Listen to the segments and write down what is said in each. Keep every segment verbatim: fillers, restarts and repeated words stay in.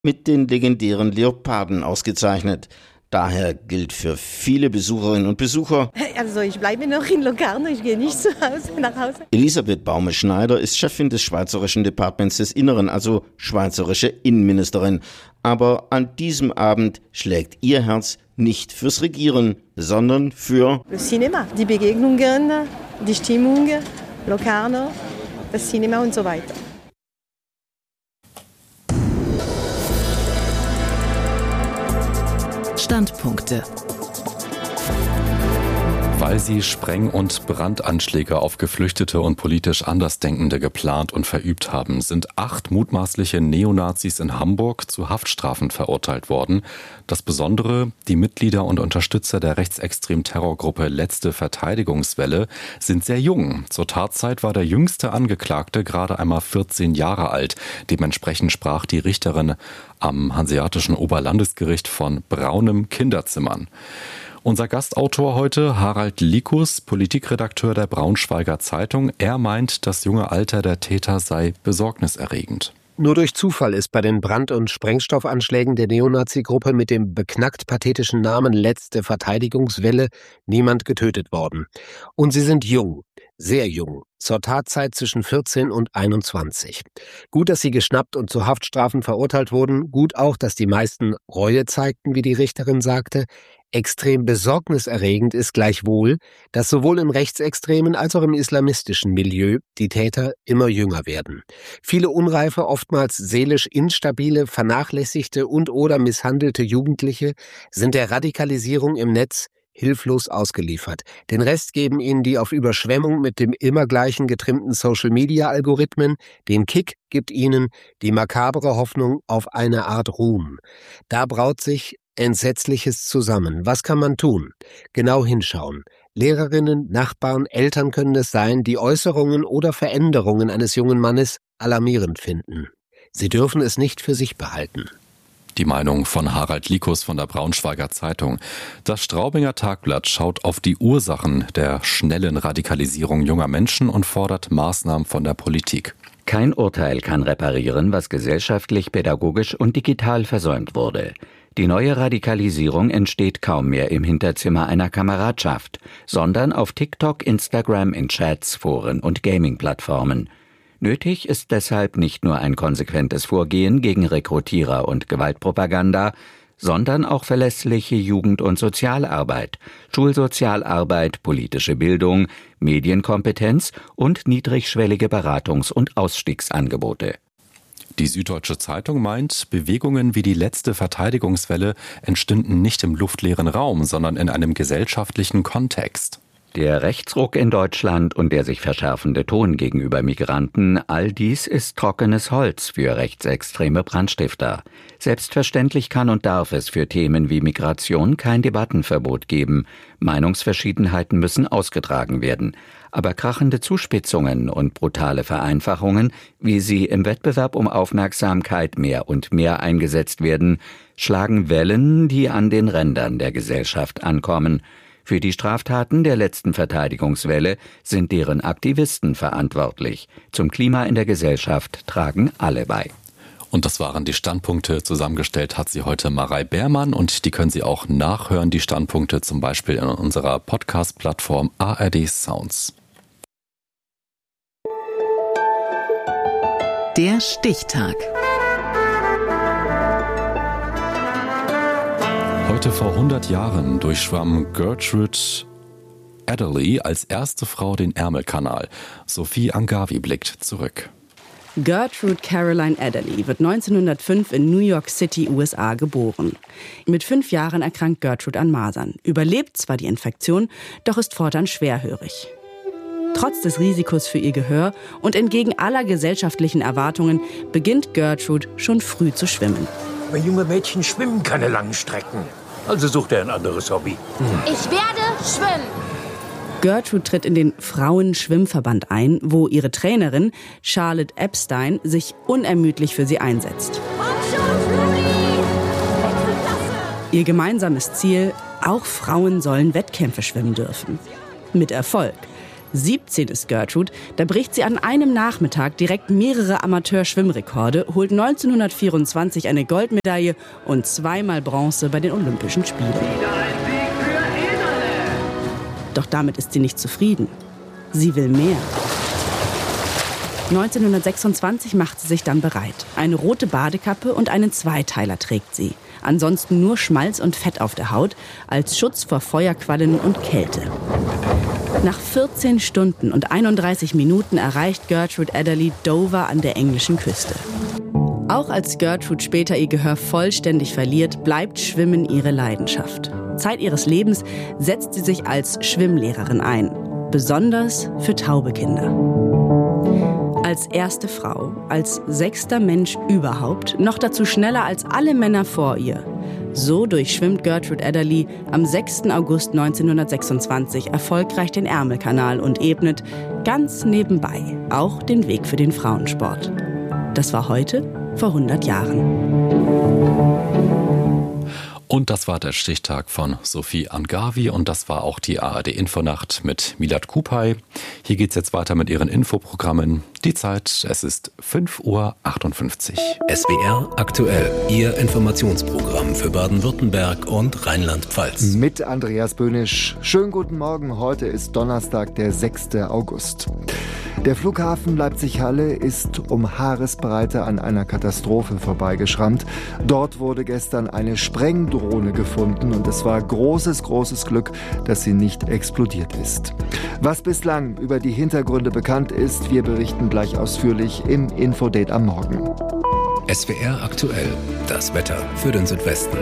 mit den legendären Leoparden ausgezeichnet. Daher gilt für viele Besucherinnen und Besucher: Also ich bleibe noch in Locarno, ich gehe nicht zu Hause, nach Hause. Elisabeth Baume-Schneider ist Chefin des Schweizerischen Departements des Inneren, also schweizerische Innenministerin. Aber an diesem Abend schlägt ihr Herz nicht fürs Regieren, sondern für das Cinema, die Begegnungen, die Stimmung, Locarno, das Cinema und so weiter. Standpunkte. Weil sie Spreng- und Brandanschläge auf Geflüchtete und politisch Andersdenkende geplant und verübt haben, sind acht mutmaßliche Neonazis in Hamburg zu Haftstrafen verurteilt worden. Das Besondere: die Mitglieder und Unterstützer der rechtsextremen Terrorgruppe Letzte Verteidigungswelle sind sehr jung. Zur Tatzeit war der jüngste Angeklagte gerade einmal vierzehn Jahre alt. Dementsprechend sprach die Richterin am Hanseatischen Oberlandesgericht von braunem Kinderzimmern. Unser Gastautor heute, Harald Likus, Politikredakteur der Braunschweiger Zeitung. Er meint, das junge Alter der Täter sei besorgniserregend. Nur durch Zufall ist bei den Brand- und Sprengstoffanschlägen der Neonazi-Gruppe mit dem beknackt pathetischen Namen Letzte Verteidigungswelle niemand getötet worden. Und sie sind jung, sehr jung, zur Tatzeit zwischen vierzehn und einundzwanzig. Gut, dass sie geschnappt und zu Haftstrafen verurteilt wurden. Gut auch, dass die meisten Reue zeigten, wie die Richterin sagte. Extrem besorgniserregend ist gleichwohl, dass sowohl im rechtsextremen als auch im islamistischen Milieu die Täter immer jünger werden. Viele unreife, oftmals seelisch instabile, vernachlässigte und oder misshandelte Jugendliche sind der Radikalisierung im Netz hilflos ausgeliefert. Den Rest geben ihnen die auf Überschwemmung mit dem immer gleichen getrimmten Social-Media-Algorithmen. Den Kick gibt ihnen die makabere Hoffnung auf eine Art Ruhm. Da braut sich Entsetzliches zusammen. Was kann man tun? Genau hinschauen. Lehrerinnen, Nachbarn, Eltern können es sein, die Äußerungen oder Veränderungen eines jungen Mannes alarmierend finden. Sie dürfen es nicht für sich behalten. Die Meinung von Harald Likus von der Braunschweiger Zeitung. Das Straubinger Tagblatt schaut auf die Ursachen der schnellen Radikalisierung junger Menschen und fordert Maßnahmen von der Politik. Kein Urteil kann reparieren, was gesellschaftlich, pädagogisch und digital versäumt wurde. Die neue Radikalisierung entsteht kaum mehr im Hinterzimmer einer Kameradschaft, sondern auf TikTok, Instagram, in Chats, Foren und Gaming-Plattformen. Nötig ist deshalb nicht nur ein konsequentes Vorgehen gegen Rekrutierer und Gewaltpropaganda, sondern auch verlässliche Jugend- und Sozialarbeit, Schulsozialarbeit, politische Bildung, Medienkompetenz und niedrigschwellige Beratungs- und Ausstiegsangebote. Die Süddeutsche Zeitung meint, Bewegungen wie die Letzte Verteidigungswelle entstünden nicht im luftleeren Raum, sondern in einem gesellschaftlichen Kontext. Der Rechtsruck in Deutschland und der sich verschärfende Ton gegenüber Migranten, all dies ist trockenes Holz für rechtsextreme Brandstifter. Selbstverständlich kann und darf es für Themen wie Migration kein Debattenverbot geben. Meinungsverschiedenheiten müssen ausgetragen werden. Aber krachende Zuspitzungen und brutale Vereinfachungen, wie sie im Wettbewerb um Aufmerksamkeit mehr und mehr eingesetzt werden, schlagen Wellen, die an den Rändern der Gesellschaft ankommen. Für die Straftaten der Letzten Verteidigungswelle sind deren Aktivisten verantwortlich. Zum Klima in der Gesellschaft tragen alle bei. Und das waren die Standpunkte. Zusammengestellt hat sie heute Marei Beermann und die können Sie auch nachhören, die Standpunkte zum Beispiel in unserer Podcast-Plattform A R D Sounds. Der Stichtag. Heute vor hundert Jahren durchschwamm Gertrude Adderley als erste Frau den Ärmelkanal. Sophie Angavi blickt zurück. Gertrude Caroline Adderley wird neunzehnhundertfünf in New York City, U S A, geboren. Mit fünf Jahren erkrankt Gertrude an Masern, überlebt zwar die Infektion, doch ist fortan schwerhörig. Trotz des Risikos für ihr Gehör und entgegen aller gesellschaftlichen Erwartungen beginnt Gertrude schon früh zu schwimmen. Aber junge Mädchen schwimmen keine langen Strecken. Also sucht er ein anderes Hobby. Hm. Ich werde schwimmen. Gertrude tritt in den Frauenschwimmverband ein, wo ihre Trainerin Charlotte Epstein sich unermüdlich für sie einsetzt. Ihr gemeinsames Ziel: auch Frauen sollen Wettkämpfe schwimmen dürfen. Mit Erfolg. siebzehn ist Gertrude, da bricht sie an einem Nachmittag direkt mehrere Amateurschwimmrekorde, holt neunzehnhundertvierundzwanzig eine Goldmedaille und zweimal Bronze bei den Olympischen Spielen. Doch damit ist sie nicht zufrieden. Sie will mehr. neunzehnhundertsechsundzwanzig macht sie sich dann bereit. Eine rote Badekappe und einen Zweiteiler trägt sie. Ansonsten nur Schmalz und Fett auf der Haut, als Schutz vor Feuerquallen und Kälte. Nach vierzehn Stunden und einunddreißig Minuten erreicht Gertrude Adderley Dover an der englischen Küste. Auch als Gertrude später ihr Gehör vollständig verliert, bleibt Schwimmen ihre Leidenschaft. Zeit ihres Lebens setzt sie sich als Schwimmlehrerin ein, besonders für taube Kinder. Als erste Frau, als sechster Mensch überhaupt, noch dazu schneller als alle Männer vor ihr. So durchschwimmt Gertrude Adderley am sechsten August neunzehnhundertsechsundzwanzig erfolgreich den Ärmelkanal und ebnet ganz nebenbei auch den Weg für den Frauensport. Das war heute vor hundert Jahren. Und das war der Stichtag von Sophie Angavi und das war auch die A R D-Infonacht mit Milad Kupay. Hier geht's jetzt weiter mit ihren Infoprogrammen. Die Zeit, es ist fünf Uhr achtundfünfzig. S W R aktuell, Ihr Informationsprogramm für Baden-Württemberg und Rheinland-Pfalz. Mit Andreas Böhnisch. Schönen guten Morgen, heute ist Donnerstag, der sechster August. Der Flughafen Leipzig-Halle ist um Haaresbreite an einer Katastrophe vorbeigeschrammt. Dort wurde gestern eine Sprengdrohne gefunden und es war großes, großes Glück, dass sie nicht explodiert ist. Was bislang über die Hintergründe bekannt ist, wir berichten gleich ausführlich im Infodate am Morgen. S W R aktuell, das Wetter für den Südwesten.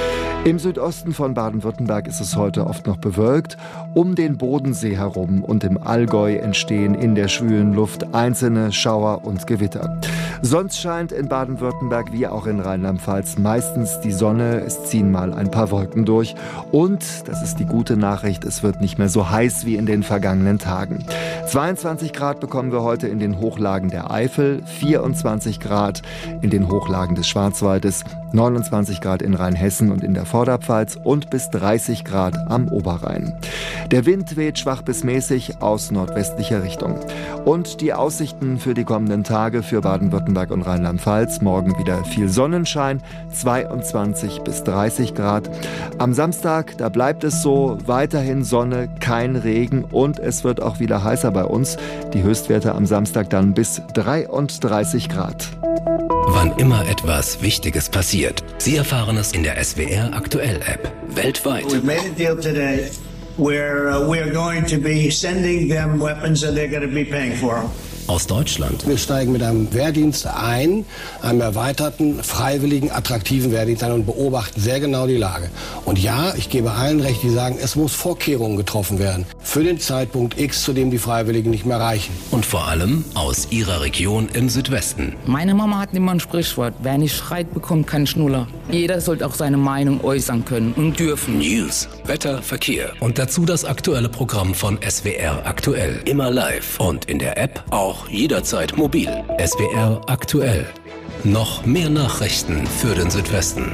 Im Südosten von Baden-Württemberg ist es heute oft noch bewölkt. Um den Bodensee herum und im Allgäu entstehen in der schwülen Luft einzelne Schauer und Gewitter. Sonst scheint in Baden-Württemberg wie auch in Rheinland-Pfalz meistens die Sonne. Es ziehen mal ein paar Wolken durch. Und, das ist die gute Nachricht, es wird nicht mehr so heiß wie in den vergangenen Tagen. zweiundzwanzig Grad bekommen wir heute in den Hochlagen der Eifel, vierundzwanzig Grad in den Hochlagen des Schwarzwaldes, neunundzwanzig Grad in Rheinhessen und in der Vorderpfalz und bis dreißig Grad am Oberrhein. Der Wind weht schwach bis mäßig aus nordwestlicher Richtung. Und die Aussichten für die kommenden Tage für Baden-Württemberg und Rheinland-Pfalz: morgen wieder viel Sonnenschein, zweiundzwanzig bis dreißig Grad. Am Samstag, da bleibt es so, weiterhin Sonne, kein Regen und es wird auch wieder heißer bei uns. Die Höchstwerte am Samstag dann bis dreiunddreißig Grad. Wann immer etwas Wichtiges passiert, Sie erfahren es in der S W R aktuell App. Weltweit. We've made a deal today where uh, we are going to be sending them weapons and they're going to be paying for them. Aus Deutschland. Wir steigen mit einem Wehrdienst ein, einem erweiterten, freiwilligen, attraktiven Wehrdienst ein und beobachten sehr genau die Lage. Und ja, ich gebe allen recht, die sagen, es muss Vorkehrungen getroffen werden für den Zeitpunkt X, zu dem die Freiwilligen nicht mehr reichen. Und vor allem aus Ihrer Region im Südwesten. Meine Mama hat immer ein Sprichwort: Wer nicht schreit, bekommt keinen Schnuller. Jeder sollte auch seine Meinung äußern können und dürfen. News, Wetter, Verkehr und dazu das aktuelle Programm von S W R aktuell. Immer live und in der App auch jederzeit mobil. S W R aktuell. Noch mehr Nachrichten für den Südwesten.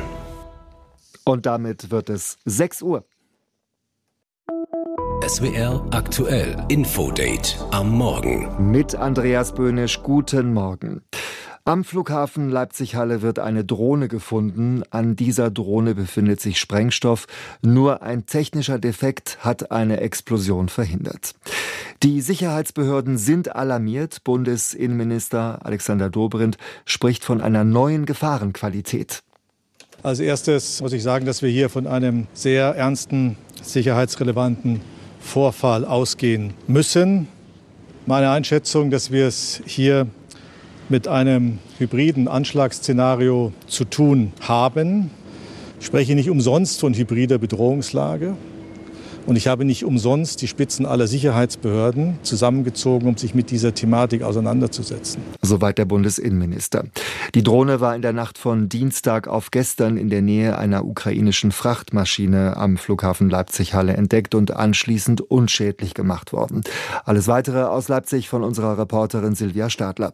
Und damit wird es sechs Uhr. S W R aktuell. Infodate am Morgen. Mit Andreas Böhnisch, guten Morgen. Am Flughafen Leipzig-Halle wird eine Drohne gefunden. An dieser Drohne befindet sich Sprengstoff. Nur ein technischer Defekt hat eine Explosion verhindert. Die Sicherheitsbehörden sind alarmiert. Bundesinnenminister Alexander Dobrindt spricht von einer neuen Gefahrenqualität. Als erstes muss ich sagen, dass wir hier von einem sehr ernsten, sicherheitsrelevanten Vorfall ausgehen müssen. Meine Einschätzung, dass wir es hier mit einem hybriden Anschlagsszenario zu tun haben. Ich spreche nicht umsonst von hybrider Bedrohungslage. Und ich habe nicht umsonst die Spitzen aller Sicherheitsbehörden zusammengezogen, um sich mit dieser Thematik auseinanderzusetzen. Soweit der Bundesinnenminister. Die Drohne war in der Nacht von Dienstag auf gestern in der Nähe einer ukrainischen Frachtmaschine am Flughafen Leipzig-Halle entdeckt und anschließend unschädlich gemacht worden. Alles Weitere aus Leipzig von unserer Reporterin Silvia Stadler.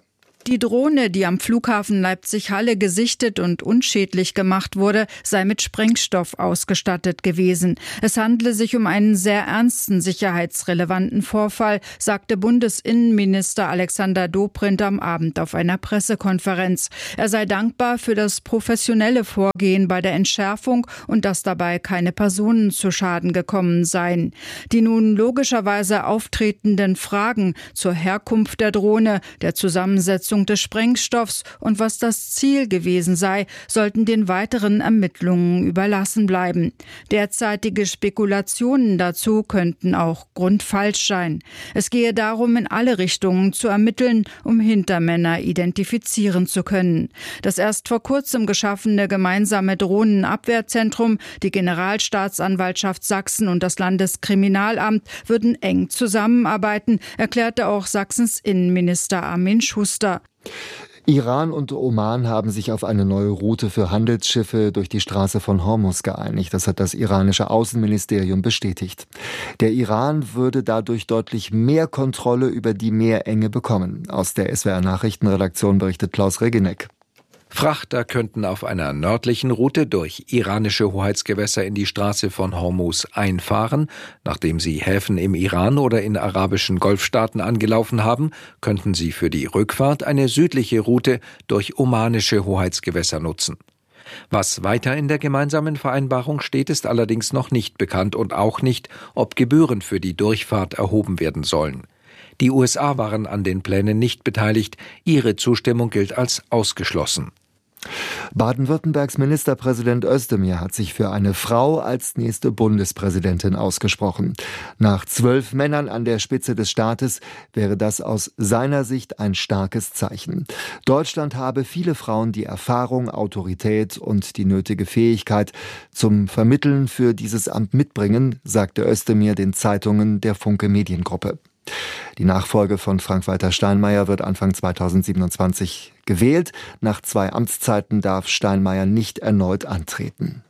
Die Drohne, die am Flughafen Leipzig-Halle gesichtet und unschädlich gemacht wurde, sei mit Sprengstoff ausgestattet gewesen. Es handle sich um einen sehr ernsten sicherheitsrelevanten Vorfall, sagte Bundesinnenminister Alexander Dobrindt am Abend auf einer Pressekonferenz. Er sei dankbar für das professionelle Vorgehen bei der Entschärfung und dass dabei keine Personen zu Schaden gekommen seien. Die nun logischerweise auftretenden Fragen zur Herkunft der Drohne, der Zusammensetzung des Sprengstoffs und was das Ziel gewesen sei, sollten den weiteren Ermittlungen überlassen bleiben. Derzeitige Spekulationen dazu könnten auch grundfalsch sein. Es gehe darum, in alle Richtungen zu ermitteln, um Hintermänner identifizieren zu können. Das erst vor kurzem geschaffene gemeinsame Drohnenabwehrzentrum, die Generalstaatsanwaltschaft Sachsen und das Landeskriminalamt würden eng zusammenarbeiten, erklärte auch Sachsens Innenminister Armin Schuster. Iran und Oman haben sich auf eine neue Route für Handelsschiffe durch die Straße von Hormuz geeinigt. Das hat das iranische Außenministerium bestätigt. Der Iran würde dadurch deutlich mehr Kontrolle über die Meerenge bekommen. Aus der S W R-Nachrichtenredaktion berichtet Klaus Regeneck. Frachter könnten auf einer nördlichen Route durch iranische Hoheitsgewässer in die Straße von Hormuz einfahren. Nachdem sie Häfen im Iran oder in arabischen Golfstaaten angelaufen haben, könnten sie für die Rückfahrt eine südliche Route durch omanische Hoheitsgewässer nutzen. Was weiter in der gemeinsamen Vereinbarung steht, ist allerdings noch nicht bekannt und auch nicht, ob Gebühren für die Durchfahrt erhoben werden sollen. Die U S A waren an den Plänen nicht beteiligt. Ihre Zustimmung gilt als ausgeschlossen. Baden-Württembergs Ministerpräsident Özdemir hat sich für eine Frau als nächste Bundespräsidentin ausgesprochen. Nach zwölf Männern an der Spitze des Staates wäre das aus seiner Sicht ein starkes Zeichen. Deutschland habe viele Frauen, die Erfahrung, Autorität und die nötige Fähigkeit zum Vermitteln für dieses Amt mitbringen, sagte Özdemir den Zeitungen der Funke Mediengruppe. Die Nachfolge von Frank-Walter Steinmeier wird Anfang zweitausendsiebenundzwanzig gewählt. Nach zwei Amtszeiten darf Steinmeier nicht erneut antreten.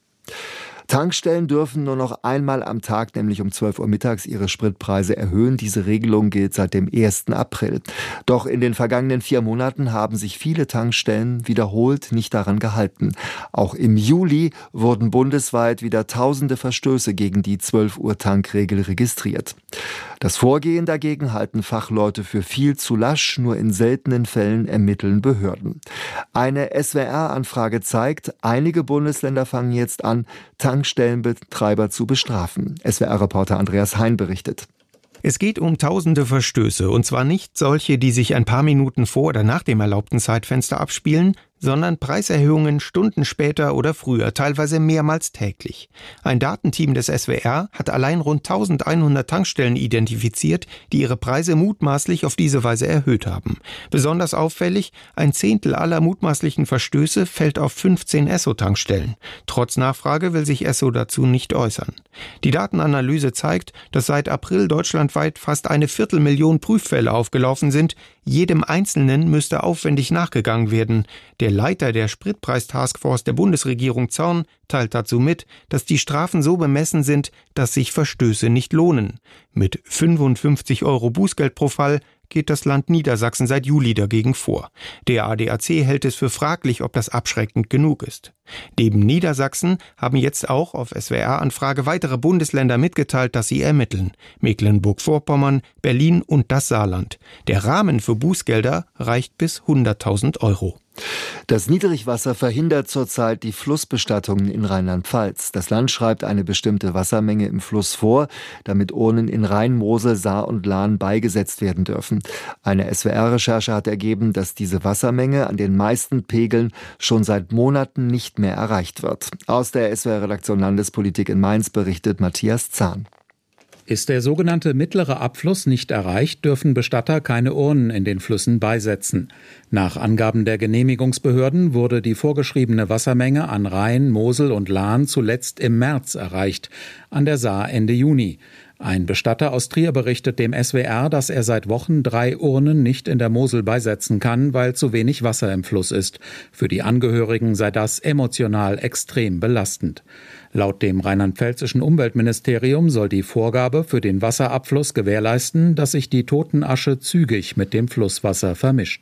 Tankstellen dürfen nur noch einmal am Tag, nämlich um zwölf Uhr mittags, ihre Spritpreise erhöhen. Diese Regelung gilt seit dem ersten April. Doch in den vergangenen vier Monaten haben sich viele Tankstellen wiederholt nicht daran gehalten. Auch im Juli wurden bundesweit wieder tausende Verstöße gegen die zwölf Uhr Tankregel registriert. Das Vorgehen dagegen halten Fachleute für viel zu lasch. Nur in seltenen Fällen ermitteln Behörden. Eine S W R-Anfrage zeigt, einige Bundesländer fangen jetzt an, Tankstellenbetreiber zu bestrafen. S W R-Reporter Andreas Hein berichtet. Es geht um tausende Verstöße, und zwar nicht solche, die sich ein paar Minuten vor oder nach dem erlaubten Zeitfenster abspielen, sondern Preiserhöhungen Stunden später oder früher, teilweise mehrmals täglich. Ein Datenteam des S W R hat allein rund eintausendeinhundert Tankstellen identifiziert, die ihre Preise mutmaßlich auf diese Weise erhöht haben. Besonders auffällig, ein Zehntel aller mutmaßlichen Verstöße fällt auf fünfzehn Esso-Tankstellen. Trotz Nachfrage will sich Esso dazu nicht äußern. Die Datenanalyse zeigt, dass seit April deutschlandweit fast eine Viertelmillion Prüffälle aufgelaufen sind. Jedem Einzelnen müsste aufwendig nachgegangen werden. Der Leiter der Spritpreis-Taskforce der Bundesregierung Zorn teilt dazu mit, dass die Strafen so bemessen sind, dass sich Verstöße nicht lohnen. Mit fünfundfünfzig Euro Bußgeld pro Fall geht das Land Niedersachsen seit Juli dagegen vor. Der A D A C hält es für fraglich, ob das abschreckend genug ist. Neben Niedersachsen haben jetzt auch auf S W R-Anfrage weitere Bundesländer mitgeteilt, dass sie ermitteln. Mecklenburg-Vorpommern, Berlin und das Saarland. Der Rahmen für Bußgelder reicht bis hunderttausend Euro. Das Niedrigwasser verhindert zurzeit die Flussbestattungen in Rheinland-Pfalz. Das Land schreibt eine bestimmte Wassermenge im Fluss vor, damit Urnen in Rhein, Mosel, Saar und Lahn beigesetzt werden dürfen. Eine S W R-Recherche hat ergeben, dass diese Wassermenge an den meisten Pegeln schon seit Monaten nicht mehr erreicht wird. Aus der S W R-Redaktion Landespolitik in Mainz berichtet Matthias Zahn. Ist der sogenannte mittlere Abfluss nicht erreicht, dürfen Bestatter keine Urnen in den Flüssen beisetzen. Nach Angaben der Genehmigungsbehörden wurde die vorgeschriebene Wassermenge an Rhein, Mosel und Lahn zuletzt im März erreicht, an der Saar Ende Juni. Ein Bestatter aus Trier berichtet dem S W R, dass er seit Wochen drei Urnen nicht in der Mosel beisetzen kann, weil zu wenig Wasser im Fluss ist. Für die Angehörigen sei das emotional extrem belastend. Laut dem rheinland-pfälzischen Umweltministerium soll die Vorgabe für den Wasserabfluss gewährleisten, dass sich die Totenasche zügig mit dem Flusswasser vermischt.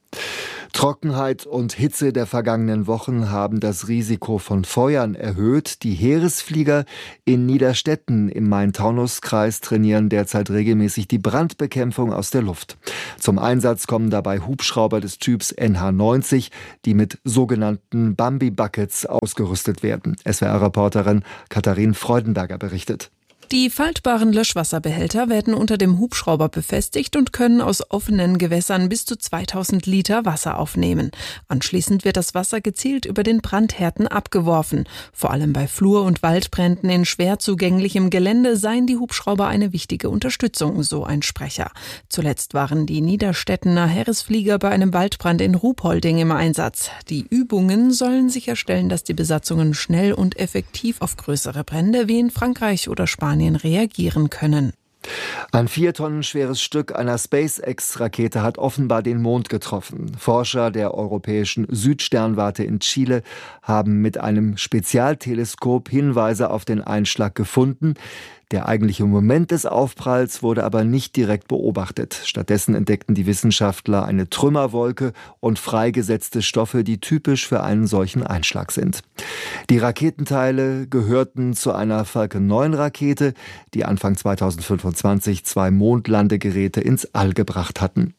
Trockenheit und Hitze der vergangenen Wochen haben das Risiko von Feuern erhöht. Die Heeresflieger in Niederstetten im Main-Taunus-Kreis trainieren derzeit regelmäßig die Brandbekämpfung aus der Luft. Zum Einsatz kommen dabei Hubschrauber des Typs N H neunzig, die mit sogenannten Bambi-Buckets ausgerüstet werden. S W R-Reporterin Katharin Freudenberger berichtet. Die faltbaren Löschwasserbehälter werden unter dem Hubschrauber befestigt und können aus offenen Gewässern bis zu zweitausend Liter Wasser aufnehmen. Anschließend wird das Wasser gezielt über den Brandhärten abgeworfen. Vor allem bei Flur- und Waldbränden in schwer zugänglichem Gelände seien die Hubschrauber eine wichtige Unterstützung, so ein Sprecher. Zuletzt waren die Niederstettener Heeresflieger bei einem Waldbrand in Ruhpolding im Einsatz. Die Übungen sollen sicherstellen, dass die Besatzungen schnell und effektiv auf größere Brände wie in Frankreich oder Spanien reagieren können. Ein vier Tonnen schweres Stück einer SpaceX-Rakete hat offenbar den Mond getroffen. Forscher der europäischen Südsternwarte in Chile haben mit einem Spezialteleskop Hinweise auf den Einschlag gefunden. Der eigentliche Moment des Aufpralls wurde aber nicht direkt beobachtet. Stattdessen entdeckten die Wissenschaftler eine Trümmerwolke und freigesetzte Stoffe, die typisch für einen solchen Einschlag sind. Die Raketenteile gehörten zu einer Falcon neun Rakete, die Anfang zweitausendfünfundzwanzig zwei Mondlandegeräte ins All gebracht hatten.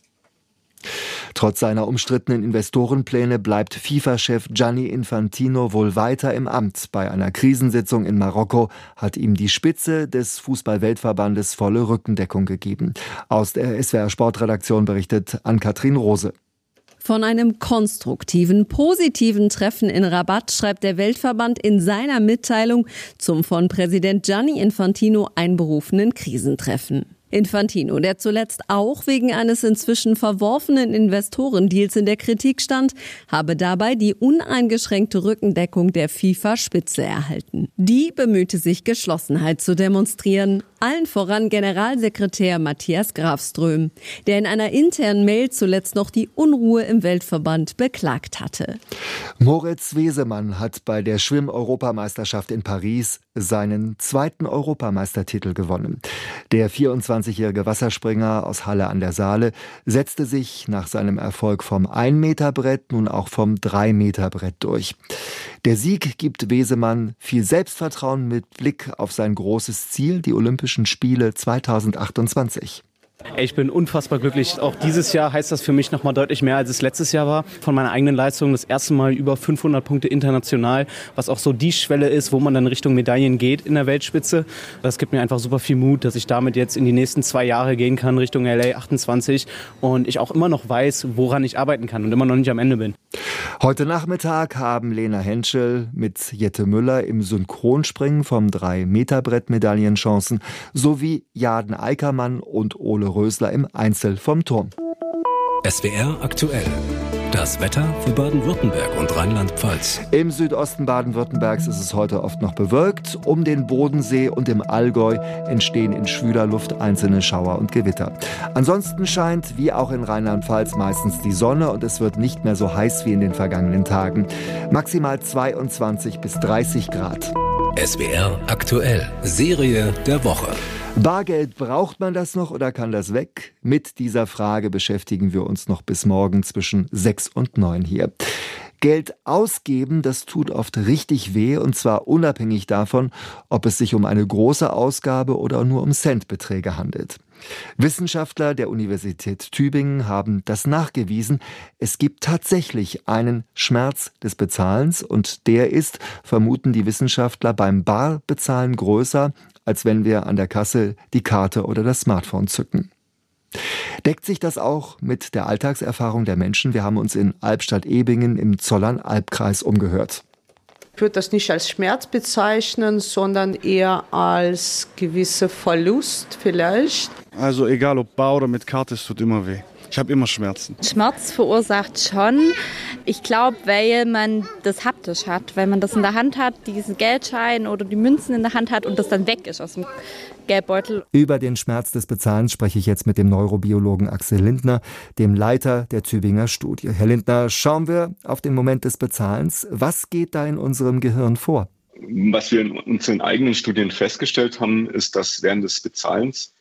Trotz seiner umstrittenen Investorenpläne bleibt FIFA-Chef Gianni Infantino wohl weiter im Amt. Bei einer Krisensitzung in Marokko hat ihm die Spitze des Fußball-Weltverbandes volle Rückendeckung gegeben. Aus der S W R-Sportredaktion berichtet Ann-Kathrin Rose. Von einem konstruktiven, positiven Treffen in Rabat schreibt der Weltverband in seiner Mitteilung zum von Präsident Gianni Infantino einberufenen Krisentreffen. Infantino, der zuletzt auch wegen eines inzwischen verworfenen Investorendeals in der Kritik stand, habe dabei die uneingeschränkte Rückendeckung der FIFA-Spitze erhalten. Die bemühte sich, Geschlossenheit zu demonstrieren, allen voran Generalsekretär Matthias Grafström, der in einer internen Mail zuletzt noch die Unruhe im Weltverband beklagt hatte. Moritz Wesemann hat bei der Schwimm-Europameisterschaft in Paris seinen zweiten Europameistertitel gewonnen. Der vierundzwanzigjährige Wasserspringer aus Halle an der Saale setzte sich nach seinem Erfolg vom ein Meter Brett nun auch vom drei Meter Brett durch. Der Sieg gibt Wesemann viel Selbstvertrauen mit Blick auf sein großes Ziel, die Olympischen Spiele zweitausendachtundzwanzig. Ich bin unfassbar glücklich. Auch dieses Jahr heißt das für mich noch mal deutlich mehr, als es letztes Jahr war. Von meiner eigenen Leistung das erste Mal über fünfhundert Punkte international, was auch so die Schwelle ist, wo man dann Richtung Medaillen geht in der Weltspitze. Das gibt mir einfach super viel Mut, dass ich damit jetzt in die nächsten zwei Jahre gehen kann, Richtung L A achtundzwanzig. Und ich auch immer noch weiß, woran ich arbeiten kann und immer noch nicht am Ende bin. Heute Nachmittag haben Lena Henschel mit Jette Müller im Synchronspringen vom drei Meter Brett Medaillenchancen sowie Jaden Eickermann und Ole Rösler im Einzel vom Turm. S W R aktuell. Das Wetter für Baden-Württemberg und Rheinland-Pfalz. Im Südosten Baden-Württembergs ist es heute oft noch bewölkt. Um den Bodensee und im Allgäu entstehen in schwüler Luft einzelne Schauer und Gewitter. Ansonsten scheint, wie auch in Rheinland-Pfalz, meistens die Sonne und es wird nicht mehr so heiß wie in den vergangenen Tagen. Maximal zweiundzwanzig bis dreißig Grad. S W R aktuell. Serie der Woche. Bargeld, braucht man das noch oder kann das weg? Mit dieser Frage beschäftigen wir uns noch bis morgen zwischen sechs und neun hier. Geld ausgeben, das tut oft richtig weh und zwar unabhängig davon, ob es sich um eine große Ausgabe oder nur um Centbeträge handelt. Wissenschaftler der Universität Tübingen haben das nachgewiesen. Es gibt tatsächlich einen Schmerz des Bezahlens und der ist, vermuten die Wissenschaftler, beim Barbezahlen größer, als wenn wir an der Kasse die Karte oder das Smartphone zücken. Deckt sich das auch mit der Alltagserfahrung der Menschen? Wir haben uns in Albstadt-Ebingen im Zollern-Albkreis umgehört. Ich würde das nicht als Schmerz bezeichnen, sondern eher als gewisser Verlust vielleicht. Also egal ob bar oder mit Karte, es tut immer weh. Ich habe immer Schmerzen. Schmerz verursacht schon. Ich glaube, weil man das haptisch hat, weil man das in der Hand hat, diesen Geldschein oder die Münzen in der Hand hat und das dann weg ist aus dem Geldbeutel. Über den Schmerz des Bezahlens spreche ich jetzt mit dem Neurobiologen Axel Lindner, dem Leiter der Tübinger Studie. Herr Lindner, schauen wir auf den Moment des Bezahlens. Was geht da in unserem Gehirn vor? Was wir in unseren eigenen Studien festgestellt haben, ist, dass während des Bezahlens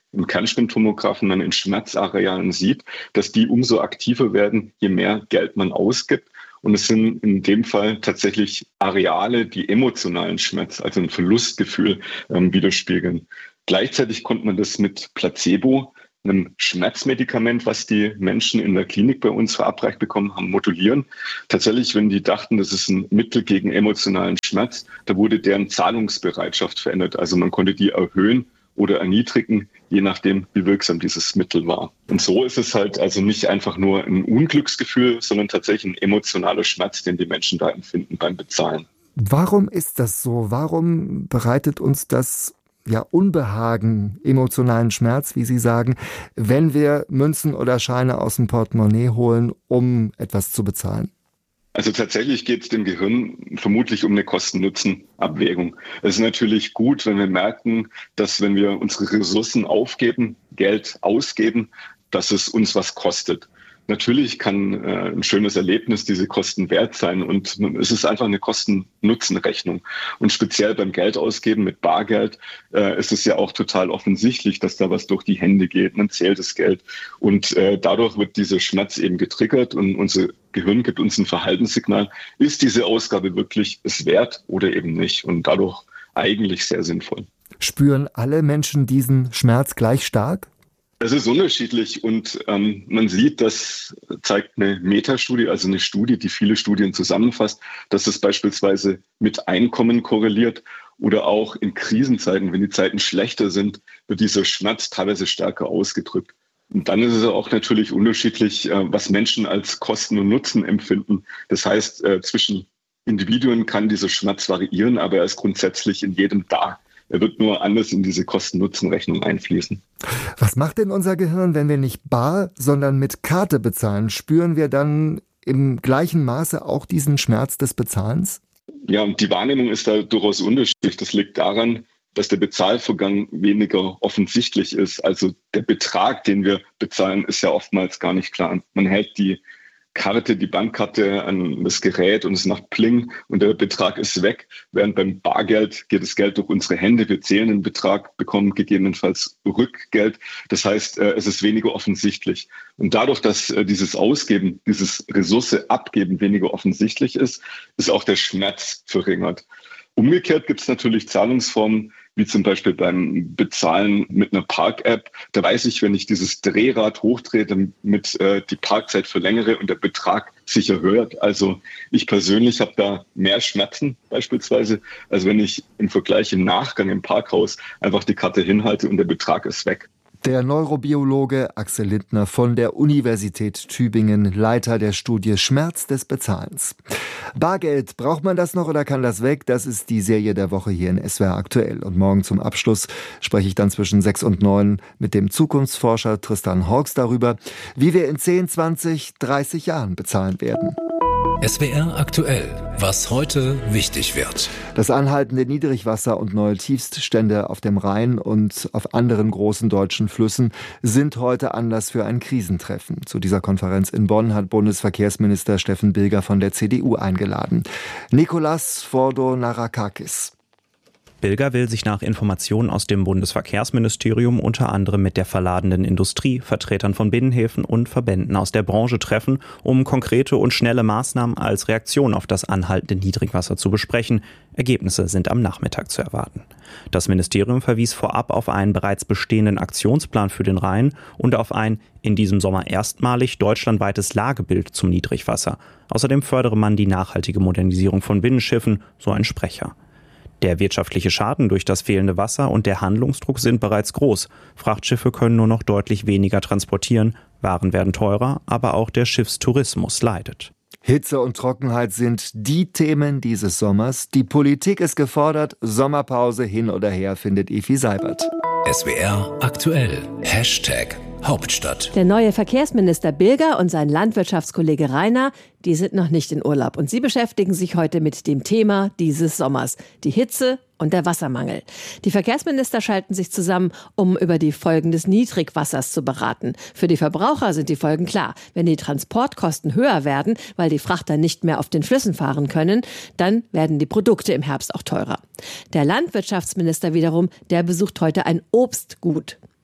im Kernspintomographen man in Schmerzarealen sieht, dass die umso aktiver werden, je mehr Geld man ausgibt. Und es sind in dem Fall tatsächlich Areale, die emotionalen Schmerz, also ein Verlustgefühl, ähm, widerspiegeln. Gleichzeitig konnte man das mit Placebo, einem Schmerzmedikament, was die Menschen in der Klinik bei uns verabreicht bekommen haben, modulieren. Tatsächlich, wenn die dachten, das ist ein Mittel gegen emotionalen Schmerz, da wurde deren Zahlungsbereitschaft verändert. Also man konnte die erhöhen oder erniedrigen, je nachdem, wie wirksam dieses Mittel war. Und so ist es halt also nicht einfach nur ein Unglücksgefühl, sondern tatsächlich ein emotionaler Schmerz, den die Menschen da empfinden beim Bezahlen. Warum ist das so? Warum bereitet uns das ja Unbehagen, emotionalen Schmerz, wie Sie sagen, wenn wir Münzen oder Scheine aus dem Portemonnaie holen, um etwas zu bezahlen? Also tatsächlich geht es dem Gehirn vermutlich um eine Kosten-Nutzen-Abwägung. Es ist natürlich gut, wenn wir merken, dass wenn wir unsere Ressourcen aufgeben, Geld ausgeben, dass es uns was kostet. Natürlich kann äh, ein schönes Erlebnis diese Kosten wert sein und es ist einfach eine Kosten-Nutzen-Rechnung. Und speziell beim Geldausgeben mit Bargeld äh, ist es ja auch total offensichtlich, dass da was durch die Hände geht. Man zählt das Geld und äh, dadurch wird dieser Schmerz eben getriggert und unser Gehirn gibt uns ein Verhaltenssignal. Ist diese Ausgabe wirklich es wert oder eben nicht? Und dadurch eigentlich sehr sinnvoll. Spüren alle Menschen diesen Schmerz gleich stark? Es ist unterschiedlich und ähm, man sieht, das zeigt eine Metastudie, also eine Studie, die viele Studien zusammenfasst, dass es beispielsweise mit Einkommen korreliert oder auch in Krisenzeiten, wenn die Zeiten schlechter sind, wird dieser Schmerz teilweise stärker ausgedrückt. Und dann ist es auch natürlich unterschiedlich, äh, was Menschen als Kosten und Nutzen empfinden. Das heißt, äh, zwischen Individuen kann dieser Schmerz variieren, aber er ist grundsätzlich in jedem da. Er wird nur anders in diese Kosten-Nutzen-Rechnung einfließen. Was macht denn unser Gehirn, wenn wir nicht bar, sondern mit Karte bezahlen? Spüren wir dann im gleichen Maße auch diesen Schmerz des Bezahlens? Ja, und die Wahrnehmung ist da durchaus unterschiedlich. Das liegt daran, dass der Bezahlvorgang weniger offensichtlich ist. Also der Betrag, den wir bezahlen, ist ja oftmals gar nicht klar. Man hält die Karte, die Bankkarte an das Gerät und es macht Pling und der Betrag ist weg. Während beim Bargeld geht das Geld durch unsere Hände. Wir zählen den Betrag, bekommen gegebenenfalls Rückgeld. Das heißt, es ist weniger offensichtlich. Und dadurch, dass dieses Ausgeben, dieses Ressource abgeben weniger offensichtlich ist, ist auch der Schmerz verringert. Umgekehrt gibt es natürlich Zahlungsformen, wie zum Beispiel beim Bezahlen mit einer Park-App. Da weiß ich, wenn ich dieses Drehrad hochdrehe, damit äh, die Parkzeit verlängere und der Betrag sich erhöht. Also ich persönlich habe da mehr Schmerzen beispielsweise, als wenn ich im Vergleich im Nachgang im Parkhaus einfach die Karte hinhalte und der Betrag ist weg. Der Neurobiologe Axel Lindner von der Universität Tübingen, Leiter der Studie Schmerz des Bezahlens. Bargeld, braucht man das noch oder kann das weg? Das ist die Serie der Woche hier in S W R aktuell. Und morgen zum Abschluss spreche ich dann zwischen sechs und neun mit dem Zukunftsforscher Tristan Hawks darüber, wie wir in zehn, zwanzig, dreißig Jahren bezahlen werden. S W R aktuell, was heute wichtig wird. Das anhaltende Niedrigwasser und neue Tiefststände auf dem Rhein und auf anderen großen deutschen Flüssen sind heute Anlass für ein Krisentreffen. Zu dieser Konferenz in Bonn hat Bundesverkehrsminister Steffen Bilger von der C D U eingeladen. Nikolas Fordonarakakis. Bilger will sich nach Informationen aus dem Bundesverkehrsministerium unter anderem mit der verladenen Industrie, Vertretern von Binnenhäfen und Verbänden aus der Branche treffen, um konkrete und schnelle Maßnahmen als Reaktion auf das anhaltende Niedrigwasser zu besprechen. Ergebnisse sind am Nachmittag zu erwarten. Das Ministerium verwies vorab auf einen bereits bestehenden Aktionsplan für den Rhein und auf ein in diesem Sommer erstmalig deutschlandweites Lagebild zum Niedrigwasser. Außerdem fördere man die nachhaltige Modernisierung von Binnenschiffen, so ein Sprecher. Der wirtschaftliche Schaden durch das fehlende Wasser und der Handlungsdruck sind bereits groß. Frachtschiffe können nur noch deutlich weniger transportieren, Waren werden teurer, aber auch der Schiffstourismus leidet. Hitze und Trockenheit sind die Themen dieses Sommers. Die Politik ist gefordert, Sommerpause hin oder her, findet Evi Seibert. S W R aktuell. Hashtag Hauptstadt. Der neue Verkehrsminister Bilger und sein Landwirtschaftskollege Rainer, die sind noch nicht in Urlaub. Und sie beschäftigen sich heute mit dem Thema dieses Sommers, die Hitze und der Wassermangel. Die Verkehrsminister schalten sich zusammen, um über die Folgen des Niedrigwassers zu beraten. Für die Verbraucher sind die Folgen klar. Wenn die Transportkosten höher werden, weil die Frachter nicht mehr auf den Flüssen fahren können, dann werden die Produkte im Herbst auch teurer. Der Landwirtschaftsminister wiederum, der besucht heute ein Obstgut.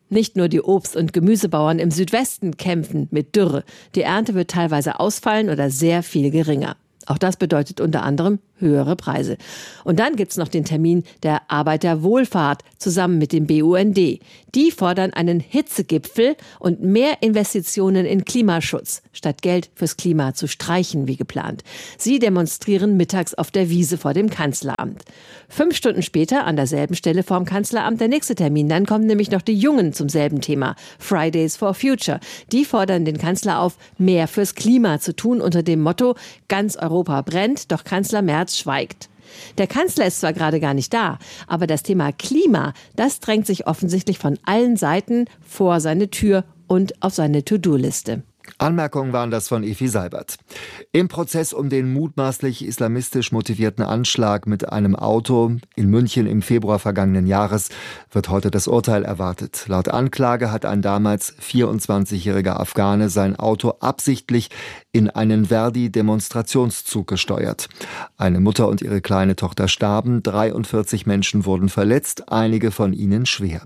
Nicht nur die Obst- und Gemüsebauern im Südwesten kämpfen mit Dürre. Die Ernte wird teilweise ausfallen oder sehr viel geringer. Auch das bedeutet unter anderem höhere Preise. Und dann gibt's noch den Termin der Arbeiterwohlfahrt zusammen mit dem B U N D. Die fordern einen Hitzegipfel und mehr Investitionen in Klimaschutz, statt Geld fürs Klima zu streichen wie geplant. Sie demonstrieren mittags auf der Wiese vor dem Kanzleramt. Fünf Stunden später an derselben Stelle vorm Kanzleramt der nächste Termin. Dann kommen nämlich noch die Jungen zum selben Thema. Fridays for Future. Die fordern den Kanzler auf, mehr fürs Klima zu tun unter dem Motto, ganz Europa brennt, doch Kanzler Merz schweigt. Der Kanzler ist zwar gerade gar nicht da, aber das Thema Klima, das drängt sich offensichtlich von allen Seiten vor seine Tür und auf seine To-Do-Liste. Anmerkungen waren das von Efi Seibert. Im Prozess um den mutmaßlich islamistisch motivierten Anschlag mit einem Auto in München im Februar vergangenen Jahres wird heute das Urteil erwartet. Laut Anklage hat ein damals vierundzwanzigjähriger Afghane sein Auto absichtlich in einen Verdi-Demonstrationszug gesteuert. Eine Mutter und ihre kleine Tochter starben, dreiundvierzig Menschen wurden verletzt, einige von ihnen schwer.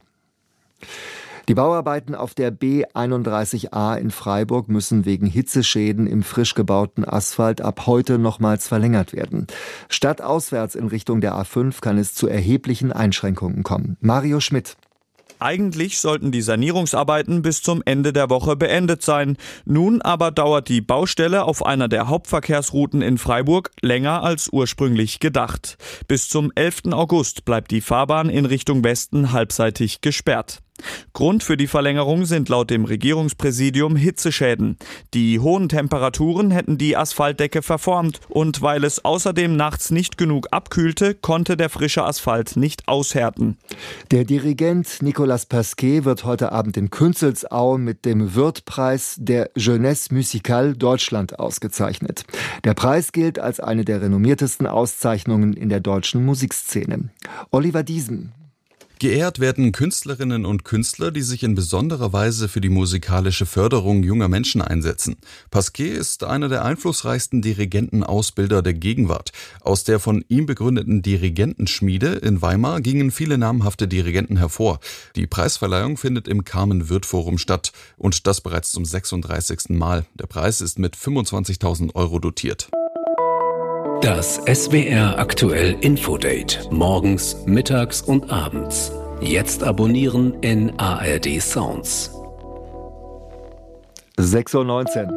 Die Bauarbeiten auf der B einunddreißig A in Freiburg müssen wegen Hitzeschäden im frisch gebauten Asphalt ab heute nochmals verlängert werden. Stadtauswärts in Richtung der A fünf kann es zu erheblichen Einschränkungen kommen. Mario Schmidt. Eigentlich sollten die Sanierungsarbeiten bis zum Ende der Woche beendet sein. Nun aber dauert die Baustelle auf einer der Hauptverkehrsrouten in Freiburg länger als ursprünglich gedacht. Bis zum elften August bleibt die Fahrbahn in Richtung Westen halbseitig gesperrt. Grund für die Verlängerung sind laut dem Regierungspräsidium Hitzeschäden. Die hohen Temperaturen hätten die Asphaltdecke verformt und weil es außerdem nachts nicht genug abkühlte, konnte der frische Asphalt nicht aushärten. Der Dirigent Nicolas Pasquet wird heute Abend in Künzelsau mit dem Wirth-Preis der Jeunesse Musicale Deutschland ausgezeichnet. Der Preis gilt als eine der renommiertesten Auszeichnungen in der deutschen Musikszene. Oliver Diesen. Geehrt werden Künstlerinnen und Künstler, die sich in besonderer Weise für die musikalische Förderung junger Menschen einsetzen. Pasquet ist einer der einflussreichsten Dirigentenausbilder der Gegenwart. Aus der von ihm begründeten Dirigentenschmiede in Weimar gingen viele namhafte Dirigenten hervor. Die Preisverleihung findet im Carmen-Wirth-Forum statt und das bereits zum sechsunddreißigsten Mal. Der Preis ist mit fünfundzwanzigtausend Euro dotiert. Das S W R Aktuell Infodate. Morgens, mittags und abends. Jetzt abonnieren in A R D Sounds. sechs Uhr neunzehn.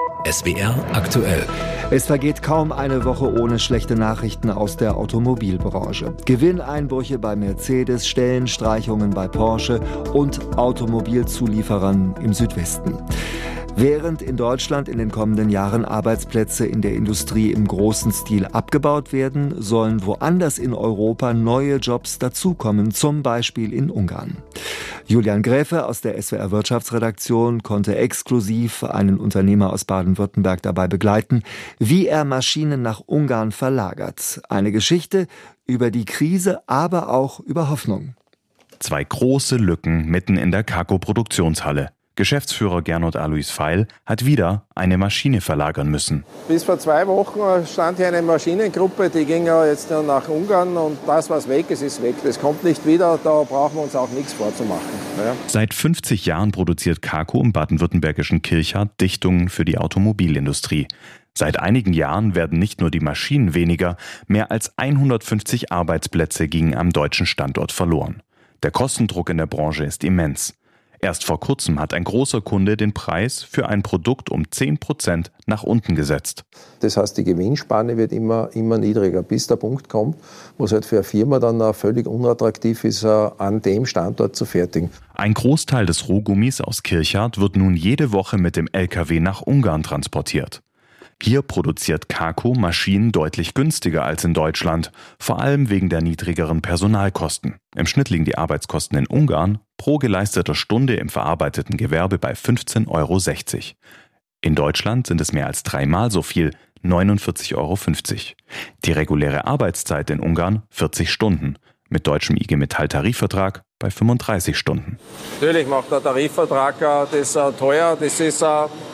S W R Aktuell. Es vergeht kaum eine Woche ohne schlechte Nachrichten aus der Automobilbranche. Gewinneinbrüche bei Mercedes, Stellenstreichungen bei Porsche und Automobilzulieferern im Südwesten. Während in Deutschland in den kommenden Jahren Arbeitsplätze in der Industrie im großen Stil abgebaut werden, sollen woanders in Europa neue Jobs dazukommen, zum Beispiel in Ungarn. Julian Gräfe aus der S W R Wirtschaftsredaktion konnte exklusiv einen Unternehmer aus Baden-Württemberg dabei begleiten, wie er Maschinen nach Ungarn verlagert. Eine Geschichte über die Krise, aber auch über Hoffnung. Zwei große Lücken mitten in der Kako-Produktionshalle. Geschäftsführer Gernot Alois Feil hat wieder eine Maschine verlagern müssen. Bis vor zwei Wochen stand hier eine Maschinengruppe, die ging ja jetzt nach Ungarn und das, was weg ist, ist weg. Das kommt nicht wieder, da brauchen wir uns auch nichts vorzumachen. Ja. Seit fünfzig Jahren produziert Kako im baden-württembergischen Kirchhardt Dichtungen für die Automobilindustrie. Seit einigen Jahren werden nicht nur die Maschinen weniger, mehr als hundertfünfzig Arbeitsplätze gingen am deutschen Standort verloren. Der Kostendruck in der Branche ist immens. Erst vor kurzem hat ein großer Kunde den Preis für ein Produkt um zehn Prozent nach unten gesetzt. Das heißt, die Gewinnspanne wird immer, immer niedriger, bis der Punkt kommt, wo es halt für eine Firma dann völlig unattraktiv ist, an dem Standort zu fertigen. Ein Großteil des Rohgummis aus Kirchhardt wird nun jede Woche mit dem L K W nach Ungarn transportiert. Hier produziert Kako Maschinen deutlich günstiger als in Deutschland, vor allem wegen der niedrigeren Personalkosten. Im Schnitt liegen die Arbeitskosten in Ungarn pro geleisteter Stunde im verarbeiteten Gewerbe bei fünfzehn Euro sechzig. In Deutschland sind es mehr als dreimal so viel, neunundvierzig Euro fünfzig. Die reguläre Arbeitszeit in Ungarn vierzig Stunden, mit deutschem I G Metall-Tarifvertrag bei fünfunddreißig Stunden. Natürlich macht der Tarifvertrag das teuer, das ist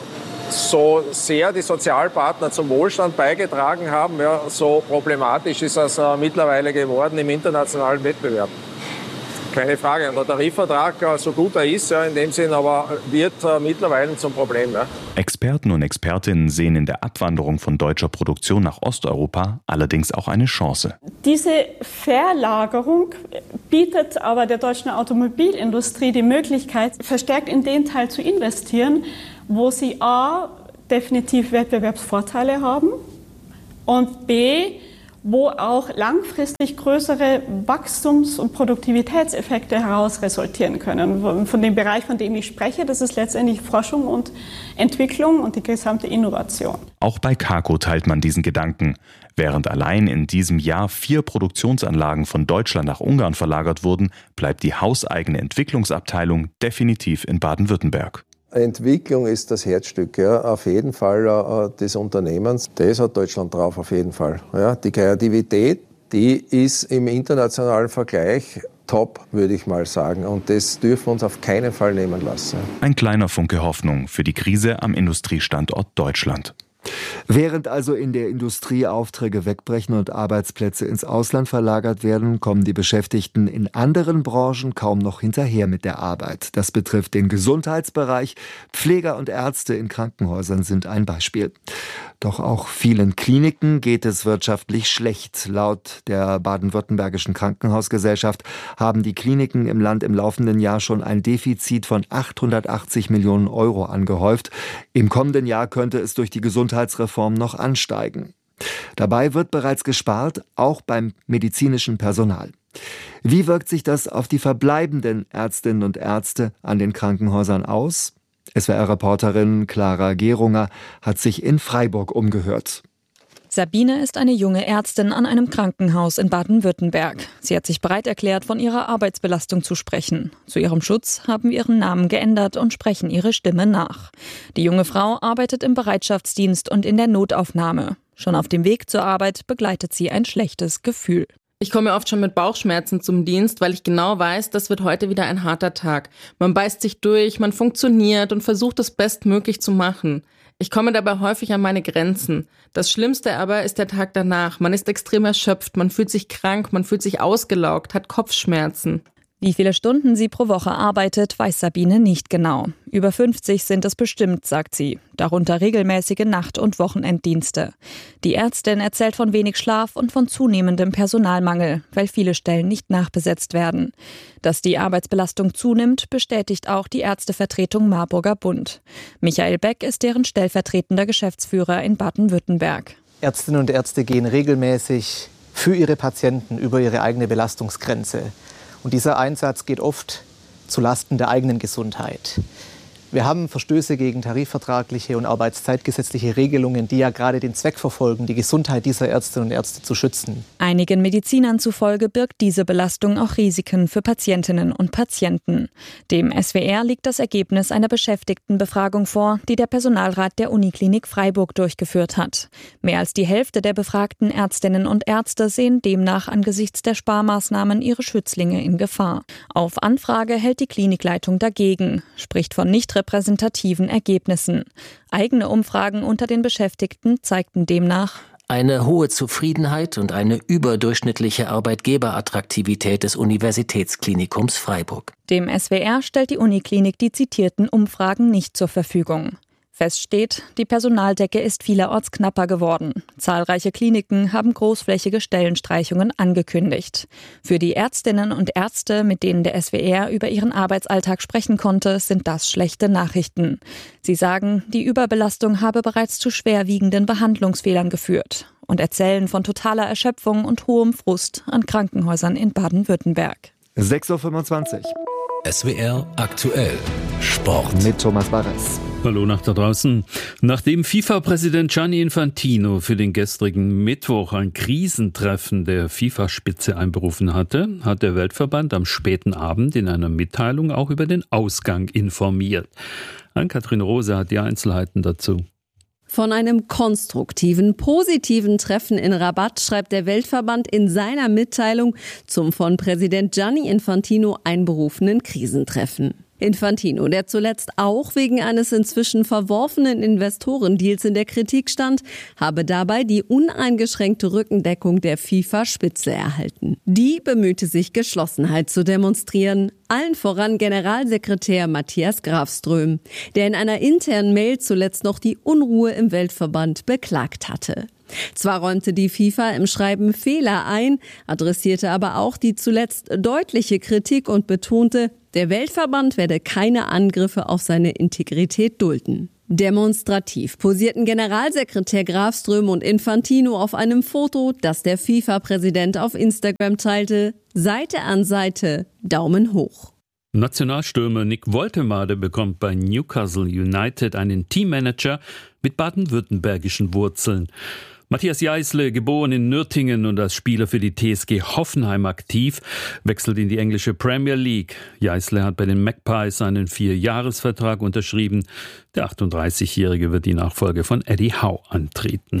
so sehr die Sozialpartner zum Wohlstand beigetragen haben, ja, so problematisch ist es äh, mittlerweile geworden im internationalen Wettbewerb. Keine Frage. Und der Tarifvertrag, so gut er ist, ja, in dem Sinn, aber wird äh, mittlerweile zum Problem. Ja. Experten und Expertinnen sehen in der Abwanderung von deutscher Produktion nach Osteuropa allerdings auch eine Chance. Diese Verlagerung bietet aber der deutschen Automobilindustrie die Möglichkeit, verstärkt in den Teil zu investieren, wo sie a. definitiv Wettbewerbsvorteile haben und b. wo auch langfristig größere Wachstums- und Produktivitätseffekte heraus resultieren können. Von dem Bereich, von dem ich spreche, das ist letztendlich Forschung und Entwicklung und die gesamte Innovation. Auch bei KAKO teilt man diesen Gedanken. Während allein in diesem Jahr vier Produktionsanlagen von Deutschland nach Ungarn verlagert wurden, bleibt die hauseigene Entwicklungsabteilung definitiv in Baden-Württemberg. Entwicklung ist das Herzstück, ja, auf jeden Fall äh, des Unternehmens. Das hat Deutschland drauf, auf jeden Fall. Ja, die Kreativität, die ist im internationalen Vergleich top, würde ich mal sagen. Und das dürfen wir uns auf keinen Fall nehmen lassen. Ein kleiner Funke Hoffnung für die Krise am Industriestandort Deutschland. Während also in der Industrie Aufträge wegbrechen und Arbeitsplätze ins Ausland verlagert werden, kommen die Beschäftigten in anderen Branchen kaum noch hinterher mit der Arbeit. Das betrifft den Gesundheitsbereich. Pfleger und Ärzte in Krankenhäusern sind ein Beispiel. Doch auch vielen Kliniken geht es wirtschaftlich schlecht. Laut der baden-württembergischen Krankenhausgesellschaft haben die Kliniken im Land im laufenden Jahr schon ein Defizit von achthundertachtzig Millionen Euro angehäuft. Im kommenden Jahr könnte es durch die Gesundheitsreform noch ansteigen. Dabei wird bereits gespart, auch beim medizinischen Personal. Wie wirkt sich das auf die verbleibenden Ärztinnen und Ärzte an den Krankenhäusern aus? S W R-Reporterin Clara Gerunger hat sich in Freiburg umgehört. Sabine ist eine junge Ärztin an einem Krankenhaus in Baden-Württemberg. Sie hat sich bereit erklärt, von ihrer Arbeitsbelastung zu sprechen. Zu ihrem Schutz haben wir ihren Namen geändert und sprechen ihre Stimme nach. Die junge Frau arbeitet im Bereitschaftsdienst und in der Notaufnahme. Schon auf dem Weg zur Arbeit begleitet sie ein schlechtes Gefühl. Ich komme oft schon mit Bauchschmerzen zum Dienst, weil ich genau weiß, das wird heute wieder ein harter Tag. Man beißt sich durch, man funktioniert und versucht, es bestmöglich zu machen. Ich komme dabei häufig an meine Grenzen. Das Schlimmste aber ist der Tag danach. Man ist extrem erschöpft, man fühlt sich krank, man fühlt sich ausgelaugt, hat Kopfschmerzen. Wie viele Stunden sie pro Woche arbeitet, weiß Sabine nicht genau. Über fünfzig sind es bestimmt, sagt sie. Darunter regelmäßige Nacht- und Wochenenddienste. Die Ärztin erzählt von wenig Schlaf und von zunehmendem Personalmangel, weil viele Stellen nicht nachbesetzt werden. Dass die Arbeitsbelastung zunimmt, bestätigt auch die Ärztevertretung Marburger Bund. Michael Beck ist deren stellvertretender Geschäftsführer in Baden-Württemberg. Ärztinnen und Ärzte gehen regelmäßig für ihre Patienten über ihre eigene Belastungsgrenze. Und dieser Einsatz geht oft zulasten der eigenen Gesundheit. Wir haben Verstöße gegen tarifvertragliche und arbeitszeitgesetzliche Regelungen, die ja gerade den Zweck verfolgen, die Gesundheit dieser Ärztinnen und Ärzte zu schützen. Einigen Medizinern zufolge birgt diese Belastung auch Risiken für Patientinnen und Patienten. Dem S W R liegt das Ergebnis einer Beschäftigtenbefragung vor, die der Personalrat der Uniklinik Freiburg durchgeführt hat. Mehr als die Hälfte der befragten Ärztinnen und Ärzte sehen demnach angesichts der Sparmaßnahmen ihre Schützlinge in Gefahr. Auf Anfrage hält die Klinikleitung dagegen, spricht von nicht repräsentativen Ergebnissen. Eigene Umfragen unter den Beschäftigten zeigten demnach eine hohe Zufriedenheit und eine überdurchschnittliche Arbeitgeberattraktivität des Universitätsklinikums Freiburg. Dem S W R stellt die Uniklinik die zitierten Umfragen nicht zur Verfügung. Fest steht, die Personaldecke ist vielerorts knapper geworden. Zahlreiche Kliniken haben großflächige Stellenstreichungen angekündigt. Für die Ärztinnen und Ärzte, mit denen der S W R über ihren Arbeitsalltag sprechen konnte, sind das schlechte Nachrichten. Sie sagen, die Überbelastung habe bereits zu schwerwiegenden Behandlungsfehlern geführt und erzählen von totaler Erschöpfung und hohem Frust an Krankenhäusern in Baden-Württemberg. sechs Uhr fünfundzwanzig. S W R aktuell Sport mit Thomas Barres. Hallo nach da draußen. Nachdem FIFA-Präsident Gianni Infantino für den gestrigen Mittwoch ein Krisentreffen der FIFA-Spitze einberufen hatte, hat der Weltverband am späten Abend in einer Mitteilung auch über den Ausgang informiert. Ann-Kathrin Rose hat die Einzelheiten dazu. Von einem konstruktiven, positiven Treffen in Rabat schreibt der Weltverband in seiner Mitteilung zum von Präsident Gianni Infantino einberufenen Krisentreffen. Infantino, der zuletzt auch wegen eines inzwischen verworfenen Investorendeals in der Kritik stand, habe dabei die uneingeschränkte Rückendeckung der FIFA-Spitze erhalten. Die bemühte sich, Geschlossenheit zu demonstrieren, allen voran Generalsekretär Matthias Grafström, der in einer internen Mail zuletzt noch die Unruhe im Weltverband beklagt hatte. Zwar räumte die FIFA im Schreiben Fehler ein, adressierte aber auch die zuletzt deutliche Kritik und betonte, der Weltverband werde keine Angriffe auf seine Integrität dulden. Demonstrativ posierten Generalsekretär Grafström und Infantino auf einem Foto, das der FIFA-Präsident auf Instagram teilte. Seite an Seite, Daumen hoch. Nationalstürmer Nick Woltemade bekommt bei Newcastle United einen Teammanager mit baden-württembergischen Wurzeln. Matthias Jeißle, geboren in Nürtingen und als Spieler für die T S G Hoffenheim aktiv, wechselt in die englische Premier League. Jeißle hat bei den Magpies einen Vierjahresvertrag unterschrieben. Der achtunddreißigjährige wird die Nachfolge von Eddie Howe antreten.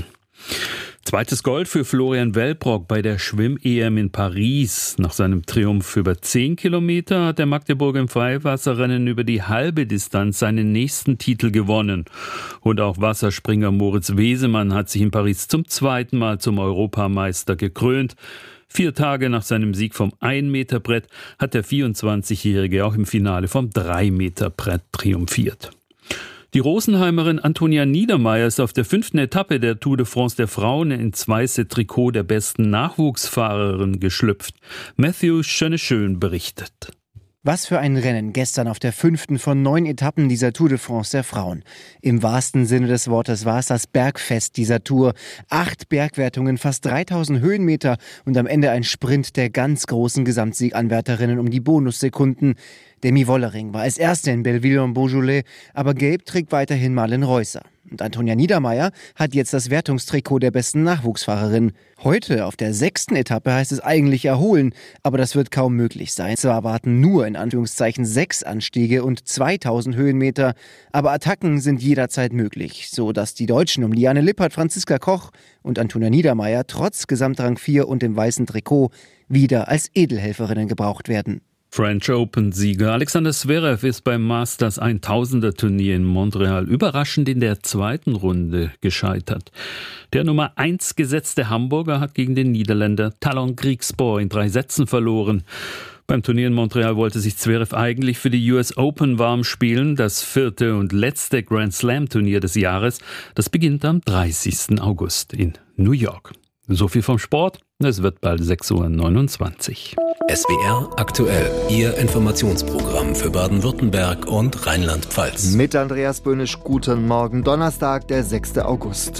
Zweites Gold für Florian Wellbrock bei der Schwimm-E M in Paris. Nach seinem Triumph über zehn Kilometer hat der Magdeburger im Freiwasserrennen über die halbe Distanz seinen nächsten Titel gewonnen. Und auch Wasserspringer Moritz Wesemann hat sich in Paris zum zweiten Mal zum Europameister gekrönt. Vier Tage nach seinem Sieg vom ein-Meter-Brett hat der vierundzwanzigjährige auch im Finale vom drei-Meter-Brett triumphiert. Die Rosenheimerin Antonia Niedermeyer ist auf der fünften Etappe der Tour de France der Frauen ins weiße Trikot der besten Nachwuchsfahrerin geschlüpft. Matthew Schöneschön berichtet. Was für ein Rennen gestern auf der fünften von neun Etappen dieser Tour de France der Frauen. Im wahrsten Sinne des Wortes war es das Bergfest dieser Tour. Acht Bergwertungen, fast dreitausend Höhenmeter und am Ende ein Sprint der ganz großen Gesamtsieganwärterinnen um die Bonussekunden. Demi Wollering war als Erste in Belleville-en-Beaujolais, aber gelb trägt weiterhin Marlen Reusser. Und Antonia Niedermeyer hat jetzt das Wertungstrikot der besten Nachwuchsfahrerin. Heute auf der sechsten Etappe heißt es eigentlich erholen, aber das wird kaum möglich sein. Zwar warten nur in Anführungszeichen sechs Anstiege und zweitausend Höhenmeter, aber Attacken sind jederzeit möglich, so dass die Deutschen um Liane Lippert, Franziska Koch und Antonia Niedermeyer trotz Gesamtrang vier und dem weißen Trikot wieder als Edelhelferinnen gebraucht werden. French Open-Sieger Alexander Zverev ist beim Masters tausender-Turnier in Montreal überraschend in der zweiten Runde gescheitert. Der Nummer eins gesetzte Hamburger hat gegen den Niederländer Talon Griekspoor in drei Sätzen verloren. Beim Turnier in Montreal wollte sich Zverev eigentlich für die U S Open warm spielen, das vierte und letzte Grand Slam-Turnier des Jahres. Das beginnt am dreißigsten August in New York. So viel vom Sport. Es wird bald sechs Uhr neunundzwanzig. S W R aktuell, Ihr Informationsprogramm für Baden-Württemberg und Rheinland-Pfalz. Mit Andreas Böhnisch, guten Morgen. Donnerstag, der sechste August.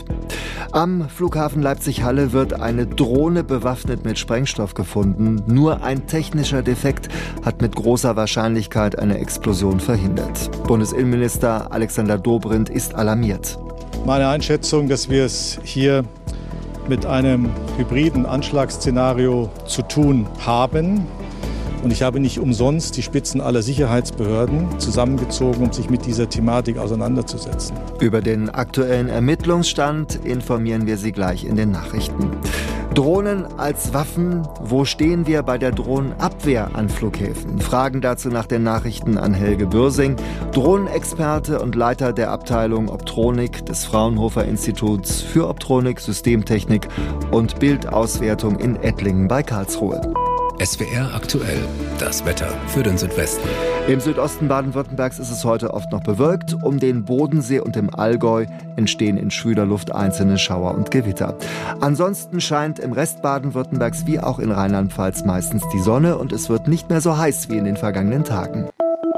Am Flughafen Leipzig-Halle wird eine Drohne bewaffnet mit Sprengstoff gefunden. Nur ein technischer Defekt hat mit großer Wahrscheinlichkeit eine Explosion verhindert. Bundesinnenminister Alexander Dobrindt ist alarmiert. Meine Einschätzung, dass wir es hier mit einem hybriden Anschlagsszenario zu tun haben. Und ich habe nicht umsonst die Spitzen aller Sicherheitsbehörden zusammengezogen, um sich mit dieser Thematik auseinanderzusetzen. Über den aktuellen Ermittlungsstand informieren wir Sie gleich in den Nachrichten. Drohnen als Waffen, wo stehen wir bei der Drohnenabwehr an Flughäfen? Fragen dazu nach den Nachrichten an Helge Bürsing, Drohnenexperte und Leiter der Abteilung Optronik des Fraunhofer Instituts für Optronik, Systemtechnik und Bildauswertung in Ettlingen bei Karlsruhe. S W R aktuell, das Wetter für den Südwesten. Im Südosten Baden-Württembergs ist es heute oft noch bewölkt. Um den Bodensee und im Allgäu entstehen in schwüler Luft einzelne Schauer und Gewitter. Ansonsten scheint im Rest Baden-Württembergs wie auch in Rheinland-Pfalz meistens die Sonne und es wird nicht mehr so heiß wie in den vergangenen Tagen.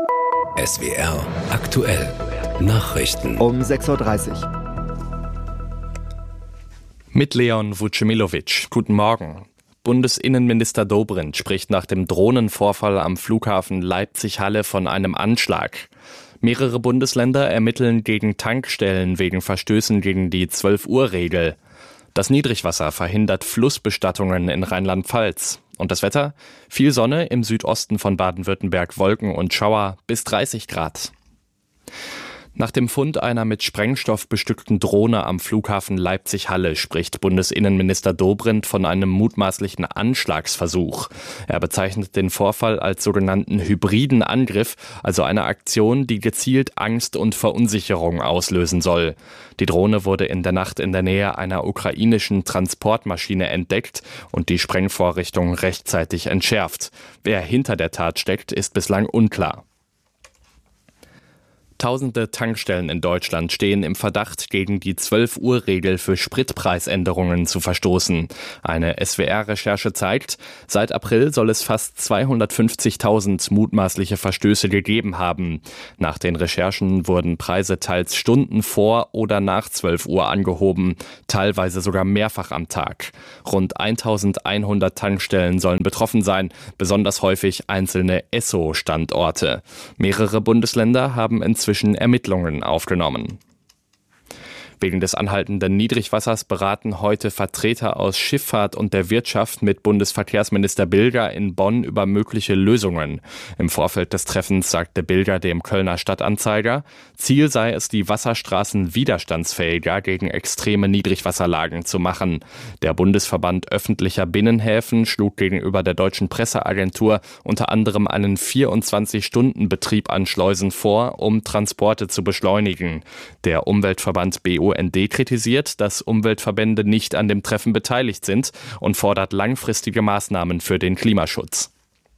S W R aktuell, Nachrichten um sechs Uhr dreißig. Mit Leon Vucemilovic. Guten Morgen. Bundesinnenminister Dobrindt spricht nach dem Drohnenvorfall am Flughafen Leipzig-Halle von einem Anschlag. Mehrere Bundesländer ermitteln gegen Tankstellen wegen Verstößen gegen die zwölf-Uhr-Regel. Das Niedrigwasser verhindert Flussbestattungen in Rheinland-Pfalz. Und das Wetter? Viel Sonne, im Südosten von Baden-Württemberg Wolken und Schauer bis dreißig Grad. Nach dem Fund einer mit Sprengstoff bestückten Drohne am Flughafen Leipzig-Halle spricht Bundesinnenminister Dobrindt von einem mutmaßlichen Anschlagsversuch. Er bezeichnet den Vorfall als sogenannten hybriden Angriff, also eine Aktion, die gezielt Angst und Verunsicherung auslösen soll. Die Drohne wurde in der Nacht in der Nähe einer ukrainischen Transportmaschine entdeckt und die Sprengvorrichtung rechtzeitig entschärft. Wer hinter der Tat steckt, ist bislang unklar. Tausende Tankstellen in Deutschland stehen im Verdacht, gegen die zwölf-Uhr-Regel für Spritpreisänderungen zu verstoßen. Eine S W R-Recherche zeigt, seit April soll es fast zweihundertfünfzigtausend mutmaßliche Verstöße gegeben haben. Nach den Recherchen wurden Preise teils Stunden vor oder nach zwölf Uhr angehoben, teilweise sogar mehrfach am Tag. Rund eintausendeinhundert Tankstellen sollen betroffen sein, besonders häufig einzelne Esso-Standorte. Mehrere Bundesländer haben inzwischen Ermittlungen aufgenommen. Wegen des anhaltenden Niedrigwassers beraten heute Vertreter aus Schifffahrt und der Wirtschaft mit Bundesverkehrsminister Bilger in Bonn über mögliche Lösungen. Im Vorfeld des Treffens sagte Bilger dem Kölner Stadtanzeiger, Ziel sei es, die Wasserstraßen widerstandsfähiger gegen extreme Niedrigwasserlagen zu machen. Der Bundesverband öffentlicher Binnenhäfen schlug gegenüber der Deutschen Presseagentur unter anderem einen vierundzwanzig-Stunden-Betrieb an Schleusen vor, um Transporte zu beschleunigen. Der Umweltverband B U N D kritisiert, dass Umweltverbände nicht an dem Treffen beteiligt sind und fordert langfristige Maßnahmen für den Klimaschutz.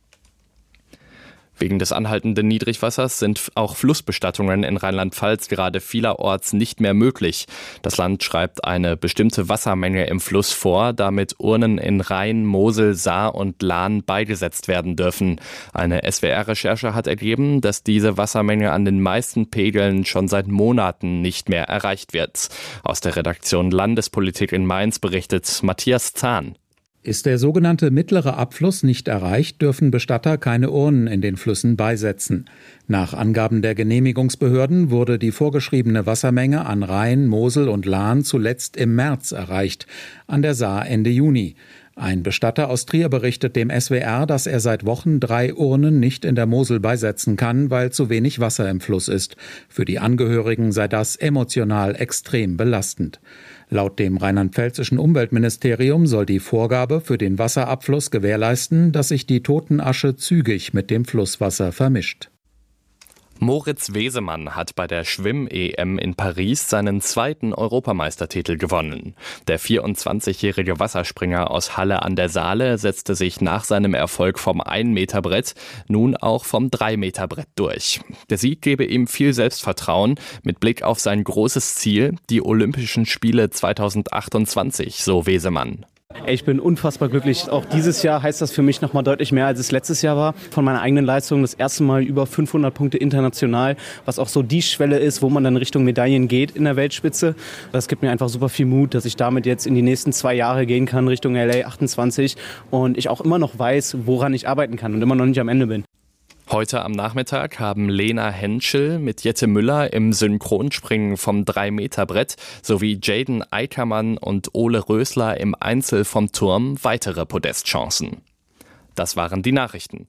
Wegen des anhaltenden Niedrigwassers sind auch Flussbestattungen in Rheinland-Pfalz gerade vielerorts nicht mehr möglich. Das Land schreibt eine bestimmte Wassermenge im Fluss vor, damit Urnen in Rhein, Mosel, Saar und Lahn beigesetzt werden dürfen. Eine S W R-Recherche hat ergeben, dass diese Wassermenge an den meisten Pegeln schon seit Monaten nicht mehr erreicht wird. Aus der Redaktion Landespolitik in Mainz berichtet Matthias Zahn. Ist der sogenannte mittlere Abfluss nicht erreicht, dürfen Bestatter keine Urnen in den Flüssen beisetzen. Nach Angaben der Genehmigungsbehörden wurde die vorgeschriebene Wassermenge an Rhein, Mosel und Lahn zuletzt im März erreicht, an der Saar Ende Juni. Ein Bestatter aus Trier berichtet dem S W R, dass er seit Wochen drei Urnen nicht in der Mosel beisetzen kann, weil zu wenig Wasser im Fluss ist. Für die Angehörigen sei das emotional extrem belastend. Laut dem rheinland-pfälzischen Umweltministerium soll die Vorgabe für den Wasserabfluss gewährleisten, dass sich die Totenasche zügig mit dem Flusswasser vermischt. Moritz Wesemann hat bei der Schwimm-E M in Paris seinen zweiten Europameistertitel gewonnen. Der vierundzwanzigjährige Wasserspringer aus Halle an der Saale setzte sich nach seinem Erfolg vom ein-Meter-Brett nun auch vom drei-Meter-Brett durch. Der Sieg gebe ihm viel Selbstvertrauen mit Blick auf sein großes Ziel, die Olympischen Spiele zweitausendachtundzwanzig, so Wesemann. Ich bin unfassbar glücklich. Auch dieses Jahr heißt das für mich noch mal deutlich mehr, als es letztes Jahr war. Von meiner eigenen Leistung das erste Mal über fünfhundert Punkte international, was auch so die Schwelle ist, wo man dann Richtung Medaillen geht in der Weltspitze. Das gibt mir einfach super viel Mut, dass ich damit jetzt in die nächsten zwei Jahre gehen kann, Richtung L A achtundzwanzig. Und ich auch immer noch weiß, woran ich arbeiten kann und immer noch nicht am Ende bin. Heute am Nachmittag haben Lena Henschel mit Jette Müller im Synchronspringen vom drei-Meter-Brett sowie Jaden Eickermann und Ole Rösler im Einzel vom Turm weitere Podestchancen. Das waren die Nachrichten.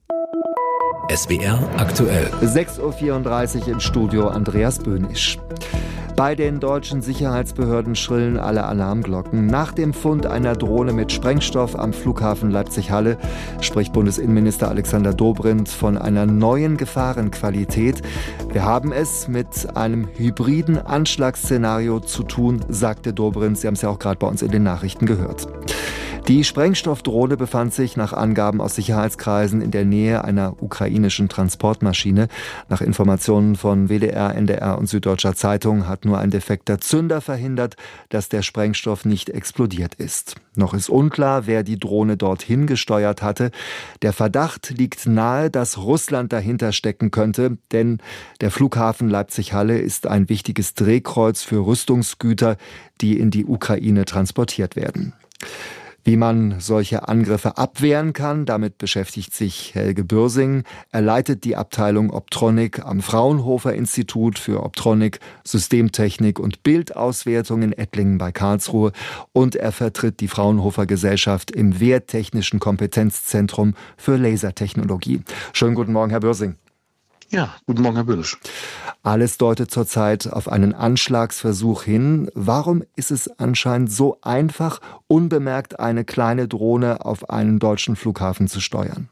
S W R aktuell. sechs Uhr vierunddreißig im Studio Andreas Böhnisch. Bei den deutschen Sicherheitsbehörden schrillen alle Alarmglocken. Nach dem Fund einer Drohne mit Sprengstoff am Flughafen Leipzig-Halle spricht Bundesinnenminister Alexander Dobrindt von einer neuen Gefahrenqualität. Wir haben es mit einem hybriden Anschlagsszenario zu tun, sagte Dobrindt. Sie haben es ja auch gerade bei uns in den Nachrichten gehört. Die Sprengstoffdrohne befand sich nach Angaben aus Sicherheitskreisen in der Nähe einer ukrainischen Transportmaschine. Nach Informationen von W D R, N D R und Süddeutscher Zeitung hat nur ein defekter Zünder verhindert, dass der Sprengstoff nicht explodiert ist. Noch ist unklar, wer die Drohne dorthin gesteuert hatte. Der Verdacht liegt nahe, dass Russland dahinter stecken könnte, denn der Flughafen Leipzig-Halle ist ein wichtiges Drehkreuz für Rüstungsgüter, die in die Ukraine transportiert werden. Wie man solche Angriffe abwehren kann, damit beschäftigt sich Helge Bürsing. Er leitet die Abteilung Optronik am Fraunhofer Institut für Optronik, Systemtechnik und Bildauswertung in Ettlingen bei Karlsruhe. Und er vertritt die Fraunhofer Gesellschaft im Wehrtechnischen Kompetenzzentrum für Lasertechnologie. Schönen guten Morgen, Herr Bürsing. Ja, guten Morgen, Herr Böhnisch. Alles deutet zurzeit auf einen Anschlagsversuch hin. Warum ist es anscheinend so einfach, unbemerkt eine kleine Drohne auf einen deutschen Flughafen zu steuern?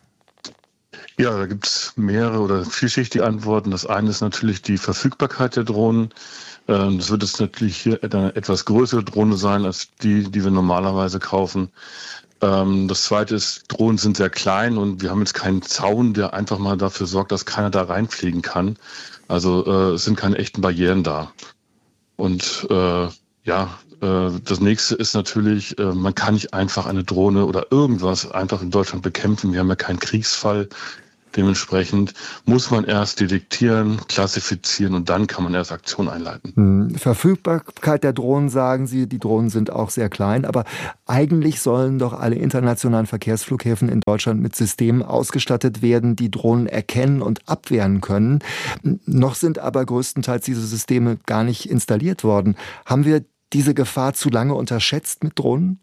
Ja, da gibt es mehrere oder vielschichtige Antworten. Das eine ist natürlich die Verfügbarkeit der Drohnen. Das wird jetzt natürlich hier eine etwas größere Drohne sein als die, die wir normalerweise kaufen. Das zweite ist, Drohnen sind sehr klein und wir haben jetzt keinen Zaun, der einfach mal dafür sorgt, dass keiner da reinfliegen kann. Also äh, es sind keine echten Barrieren da. Und äh, ja, äh, das nächste ist natürlich, äh, man kann nicht einfach eine Drohne oder irgendwas einfach in Deutschland bekämpfen. Wir haben ja keinen Kriegsfall. Dementsprechend muss man erst detektieren, klassifizieren und dann kann man erst Aktion einleiten. Hm. Verfügbarkeit der Drohnen, sagen Sie, die Drohnen sind auch sehr klein, aber eigentlich sollen doch alle internationalen Verkehrsflughäfen in Deutschland mit Systemen ausgestattet werden, die Drohnen erkennen und abwehren können. Noch sind aber größtenteils diese Systeme gar nicht installiert worden. Haben wir diese Gefahr zu lange unterschätzt mit Drohnen?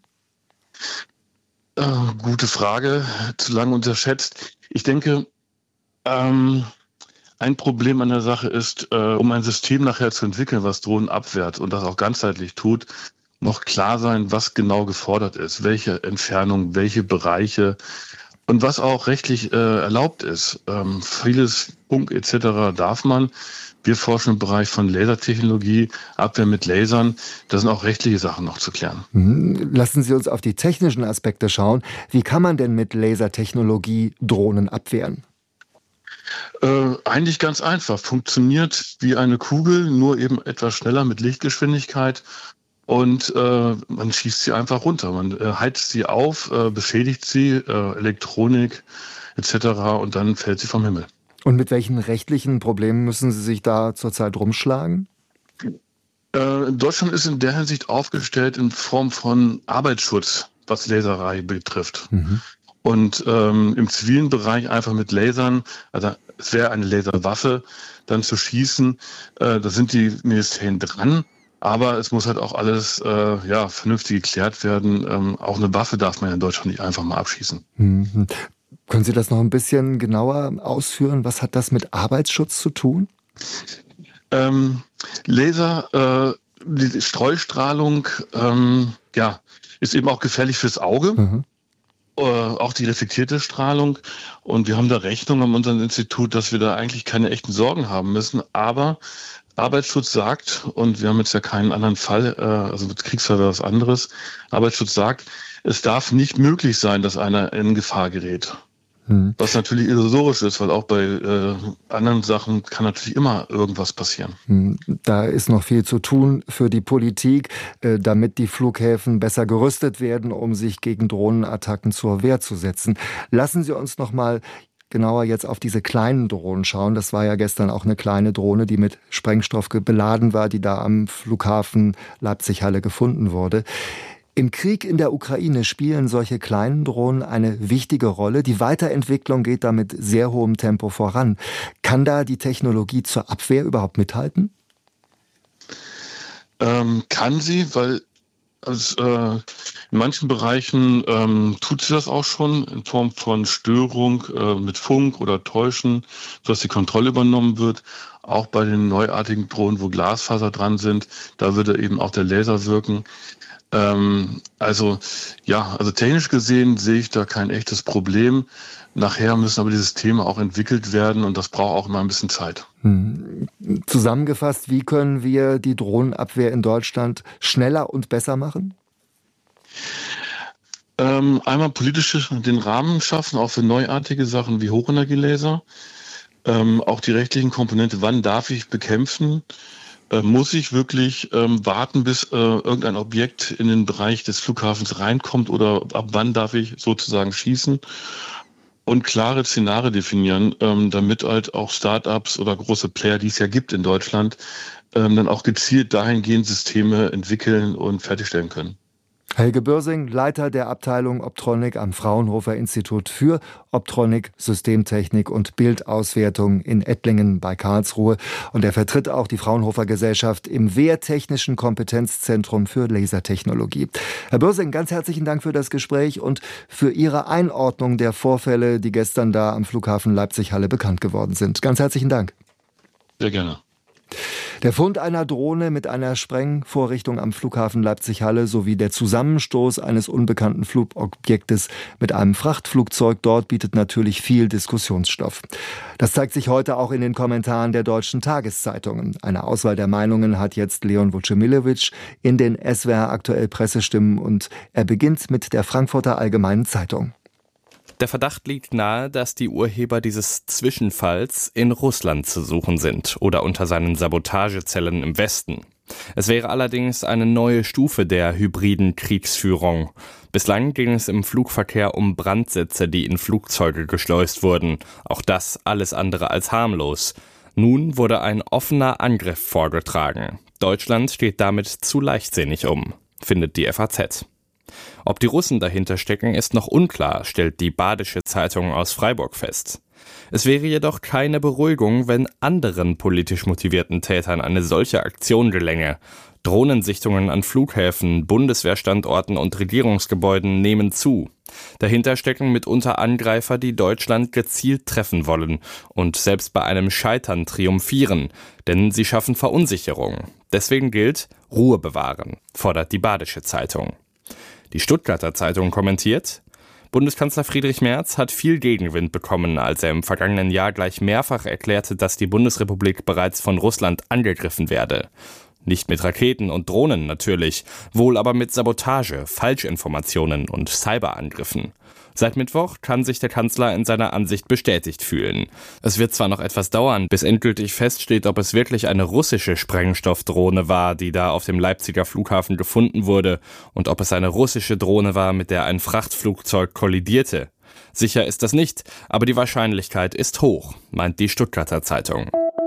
Äh, gute Frage, zu lange unterschätzt. Ich denke, Ähm, ein Problem an der Sache ist, äh, um ein System nachher zu entwickeln, was Drohnen abwehrt und das auch ganzheitlich tut, noch klar sein, was genau gefordert ist, welche Entfernung, welche Bereiche und was auch rechtlich äh, erlaubt ist. Ähm, vieles, Funk et cetera darf man. Wir forschen im Bereich von Lasertechnologie, Abwehr mit Lasern. Da sind auch rechtliche Sachen noch zu klären. Lassen Sie uns auf die technischen Aspekte schauen. Wie kann man denn mit Lasertechnologie Drohnen abwehren? Äh, eigentlich ganz einfach. Funktioniert wie eine Kugel, nur eben etwas schneller mit Lichtgeschwindigkeit. Und äh, man schießt sie einfach runter. Man äh, heizt sie auf, äh, beschädigt sie, äh, Elektronik et cetera. Und dann fällt sie vom Himmel. Und mit welchen rechtlichen Problemen müssen Sie sich da zurzeit rumschlagen? Äh, Deutschland ist in der Hinsicht aufgestellt in Form von Arbeitsschutz, was Laserei betrifft. Mhm. Und ähm, im zivilen Bereich einfach mit Lasern, also es wäre eine Laserwaffe, dann zu schießen, äh, da sind die Ministerien dran, aber es muss halt auch alles äh, ja vernünftig geklärt werden. Ähm, auch eine Waffe darf man in Deutschland nicht einfach mal abschießen. Mhm. Können Sie das noch ein bisschen genauer ausführen? Was hat das mit Arbeitsschutz zu tun? Ähm, Laser, äh, die Streustrahlung, ähm, ja, ist eben auch gefährlich fürs Auge. Mhm. Äh, auch die reflektierte Strahlung. Und wir haben da Rechnung an unserem Institut, dass wir da eigentlich keine echten Sorgen haben müssen. Aber Arbeitsschutz sagt, und wir haben jetzt ja keinen anderen Fall, äh, also mit Kriegsfall wäre was anderes, Arbeitsschutz sagt, es darf nicht möglich sein, dass einer in Gefahr gerät. Hm. Was natürlich illusorisch ist, weil auch bei äh, anderen Sachen kann natürlich immer irgendwas passieren. Hm. Da ist noch viel zu tun für die Politik, äh, damit die Flughäfen besser gerüstet werden, um sich gegen Drohnenattacken zur Wehr zu setzen. Lassen Sie uns noch mal genauer jetzt auf diese kleinen Drohnen schauen. Das war ja gestern auch eine kleine Drohne, die mit Sprengstoff beladen war, die da am Flughafen Leipzig-Halle gefunden wurde. Im Krieg in der Ukraine spielen solche kleinen Drohnen eine wichtige Rolle. Die Weiterentwicklung geht da mit sehr hohem Tempo voran. Kann da die Technologie zur Abwehr überhaupt mithalten? Ähm, kann sie, weil also, äh, in manchen Bereichen ähm, tut sie das auch schon in Form von Störung äh, mit Funk oder Täuschen, sodass die Kontrolle übernommen wird. Auch bei den neuartigen Drohnen, wo Glasfaser dran sind, da würde eben auch der Laser wirken. Ähm, also ja, also technisch gesehen sehe ich da kein echtes Problem. Nachher müssen aber die Systeme auch entwickelt werden und das braucht auch immer ein bisschen Zeit. Hm. Zusammengefasst, wie können wir die Drohnenabwehr in Deutschland schneller und besser machen? Ähm, einmal politisch den Rahmen schaffen, auch für neuartige Sachen wie Hochenergielaser. Ähm, auch die rechtlichen Komponente, wann darf ich bekämpfen? Muss ich wirklich ähm, warten, bis äh, irgendein Objekt in den Bereich des Flughafens reinkommt oder ab wann darf ich sozusagen schießen? Und klare Szenarien definieren, ähm, damit halt auch Start-ups oder große Player, die es ja gibt in Deutschland, ähm, dann auch gezielt dahingehend Systeme entwickeln und fertigstellen können. Helge Börsing, Leiter der Abteilung Optronic am Fraunhofer Institut für Optronik, Systemtechnik und Bildauswertung in Ettlingen bei Karlsruhe. Und er vertritt auch die Fraunhofer Gesellschaft im Wehrtechnischen Kompetenzzentrum für Lasertechnologie. Herr Börsing, ganz herzlichen Dank für das Gespräch und für Ihre Einordnung der Vorfälle, die gestern da am Flughafen Leipzig-Halle bekannt geworden sind. Ganz herzlichen Dank. Sehr gerne. Der Fund einer Drohne mit einer Sprengvorrichtung am Flughafen Leipzig-Halle sowie der Zusammenstoß eines unbekannten Flugobjektes mit einem Frachtflugzeug dort bietet natürlich viel Diskussionsstoff. Das zeigt sich heute auch in den Kommentaren der deutschen Tageszeitungen. Eine Auswahl der Meinungen hat jetzt Leon Vucemilovic in den S W R aktuell Pressestimmen und er beginnt mit der Frankfurter Allgemeinen Zeitung. Der Verdacht liegt nahe, dass die Urheber dieses Zwischenfalls in Russland zu suchen sind oder unter seinen Sabotagezellen im Westen. Es wäre allerdings eine neue Stufe der hybriden Kriegsführung. Bislang ging es im Flugverkehr um Brandsätze, die in Flugzeuge geschleust wurden. Auch das alles andere als harmlos. Nun wurde ein offener Angriff vorgetragen. Deutschland steht damit zu leichtsinnig um, findet die F A Z. Ob die Russen dahinter stecken, ist noch unklar, stellt die Badische Zeitung aus Freiburg fest. Es wäre jedoch keine Beruhigung, wenn anderen politisch motivierten Tätern eine solche Aktion gelänge. Drohnensichtungen an Flughäfen, Bundeswehrstandorten und Regierungsgebäuden nehmen zu. Dahinter stecken mitunter Angreifer, die Deutschland gezielt treffen wollen und selbst bei einem Scheitern triumphieren, denn sie schaffen Verunsicherung. Deswegen gilt, Ruhe bewahren, fordert die Badische Zeitung. Die Stuttgarter Zeitung kommentiert: Bundeskanzler Friedrich Merz hat viel Gegenwind bekommen, als er im vergangenen Jahr gleich mehrfach erklärte, dass die Bundesrepublik bereits von Russland angegriffen werde. Nicht mit Raketen und Drohnen natürlich, wohl aber mit Sabotage, Falschinformationen und Cyberangriffen. Seit Mittwoch kann sich der Kanzler in seiner Ansicht bestätigt fühlen. Es wird zwar noch etwas dauern, bis endgültig feststeht, ob es wirklich eine russische Sprengstoffdrohne war, die da auf dem Leipziger Flughafen gefunden wurde, und ob es eine russische Drohne war, mit der ein Frachtflugzeug kollidierte. Sicher ist das nicht, aber die Wahrscheinlichkeit ist hoch, meint die Stuttgarter Zeitung.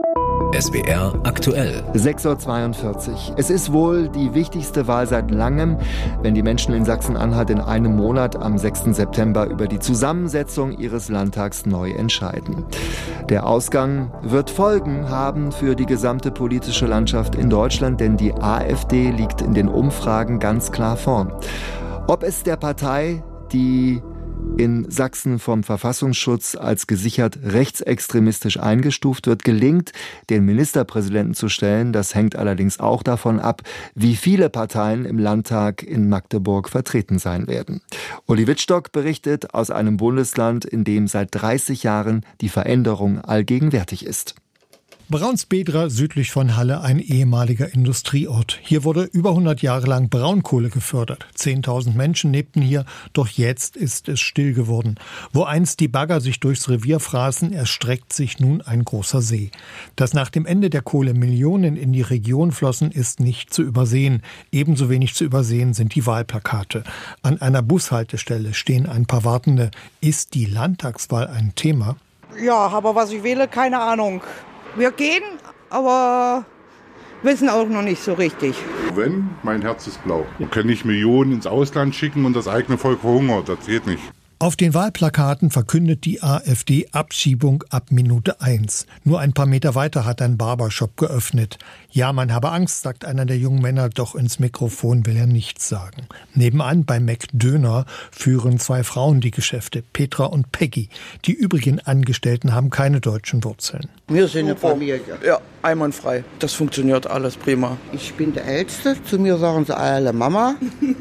S W R aktuell. sechs Uhr zweiundvierzig. Es ist wohl die wichtigste Wahl seit langem, wenn die Menschen in Sachsen-Anhalt in einem Monat am sechsten September über die Zusammensetzung ihres Landtags neu entscheiden. Der Ausgang wird Folgen haben für die gesamte politische Landschaft in Deutschland, denn die AfD liegt in den Umfragen ganz klar vorn. Ob es der Partei, die in Sachsen vom Verfassungsschutz als gesichert rechtsextremistisch eingestuft wird, gelingt, den Ministerpräsidenten zu stellen. Das hängt allerdings auch davon ab, wie viele Parteien im Landtag in Magdeburg vertreten sein werden. Uli Wittstock berichtet aus einem Bundesland, in dem seit dreißig Jahren die Veränderung allgegenwärtig ist. Braunsbedra südlich von Halle, ein ehemaliger Industrieort. Hier wurde über hundert Jahre lang Braunkohle gefördert. zehntausend Menschen lebten hier, doch jetzt ist es still geworden. Wo einst die Bagger sich durchs Revier fraßen, erstreckt sich nun ein großer See. Dass nach dem Ende der Kohle Millionen in die Region flossen, ist nicht zu übersehen. Ebenso wenig zu übersehen sind die Wahlplakate. An einer Bushaltestelle stehen ein paar Wartende. Ist die Landtagswahl ein Thema? Ja, aber was ich wähle, keine Ahnung. Wir gehen, aber wissen auch noch nicht so richtig. Wenn, mein Herz ist blau. Man kann nicht Millionen ins Ausland schicken und das eigene Volk verhungert. Das geht nicht. Auf den Wahlplakaten verkündet die AfD Abschiebung ab Minute eins. Nur ein paar Meter weiter hat ein Barbershop geöffnet. Ja, man habe Angst, sagt einer der jungen Männer, doch ins Mikrofon will er nichts sagen. Nebenan bei McDöner führen zwei Frauen die Geschäfte, Petra und Peggy. Die übrigen Angestellten haben keine deutschen Wurzeln. Wir sind eine Familie. Ja, einwandfrei. Das funktioniert alles prima. Ich bin der Älteste. Zu mir sagen sie alle Mama.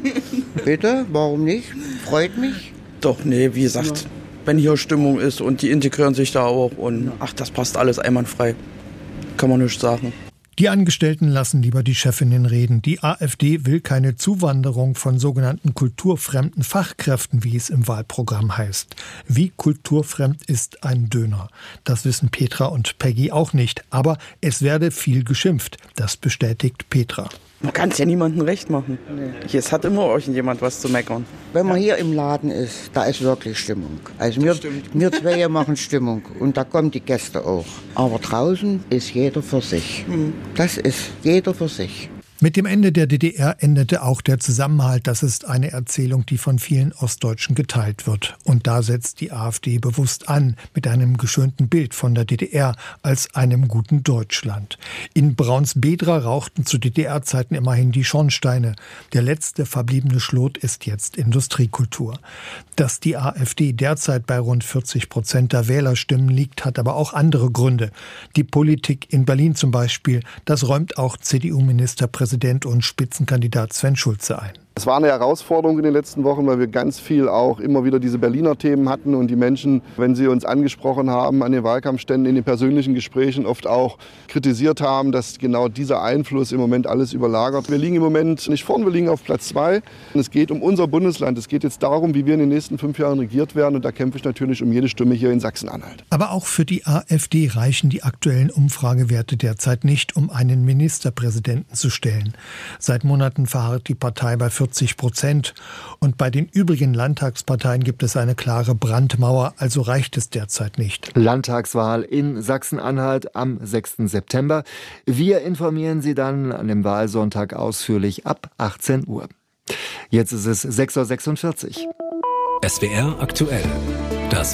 Bitte, warum nicht? Freut mich. Doch, nee, wie gesagt, ja. Wenn hier Stimmung ist und die integrieren sich da auch und ach, das passt alles einwandfrei. Kann man nicht sagen. Die Angestellten lassen lieber die Chefinnen reden. Die AfD will keine Zuwanderung von sogenannten kulturfremden Fachkräften, wie es im Wahlprogramm heißt. Wie kulturfremd ist ein Döner? Das wissen Petra und Peggy auch nicht. Aber es werde viel geschimpft. Das bestätigt Petra. Man kann es ja niemandem recht machen. Nee. Jetzt hat immer irgendjemand was zu meckern. Wenn man hier im Laden ist, da ist wirklich Stimmung. Also wir, wir zwei machen Stimmung und da kommen die Gäste auch. Aber draußen ist jeder für sich. Mhm. Das ist jeder für sich. Mit dem Ende der D D R endete auch der Zusammenhalt. Das ist eine Erzählung, die von vielen Ostdeutschen geteilt wird. Und da setzt die AfD bewusst an, mit einem geschönten Bild von der D D R als einem guten Deutschland. In Braunsbedra rauchten zu D D R-Zeiten immerhin die Schornsteine. Der letzte verbliebene Schlot ist jetzt Industriekultur. Dass die AfD derzeit bei rund vierzig Prozent der Wählerstimmen liegt, hat aber auch andere Gründe. Die Politik in Berlin zum Beispiel, das räumt auch C D U-Ministerpräsident und Spitzenkandidat Sven Schulze ein. Es war eine Herausforderung in den letzten Wochen, weil wir ganz viel auch immer wieder diese Berliner Themen hatten und die Menschen, wenn sie uns angesprochen haben an den Wahlkampfständen, in den persönlichen Gesprächen oft auch kritisiert haben, dass genau dieser Einfluss im Moment alles überlagert. Wir liegen im Moment nicht vorn, wir liegen auf Platz zwei. Es geht um unser Bundesland. Es geht jetzt darum, wie wir in den nächsten fünf Jahren regiert werden. Und da kämpfe ich natürlich um jede Stimme hier in Sachsen-Anhalt. Aber auch für die AfD reichen die aktuellen Umfragewerte derzeit nicht, um einen Ministerpräsidenten zu stellen. Seit Monaten verharrt die Partei bei vierzig Prozent. Und bei den übrigen Landtagsparteien gibt es eine klare Brandmauer, also reicht es derzeit nicht. Landtagswahl in Sachsen-Anhalt am sechsten September. Wir informieren Sie dann an dem Wahlsonntag ausführlich ab achtzehn Uhr. Jetzt ist es sechs Uhr sechsundvierzig. S W R aktuell.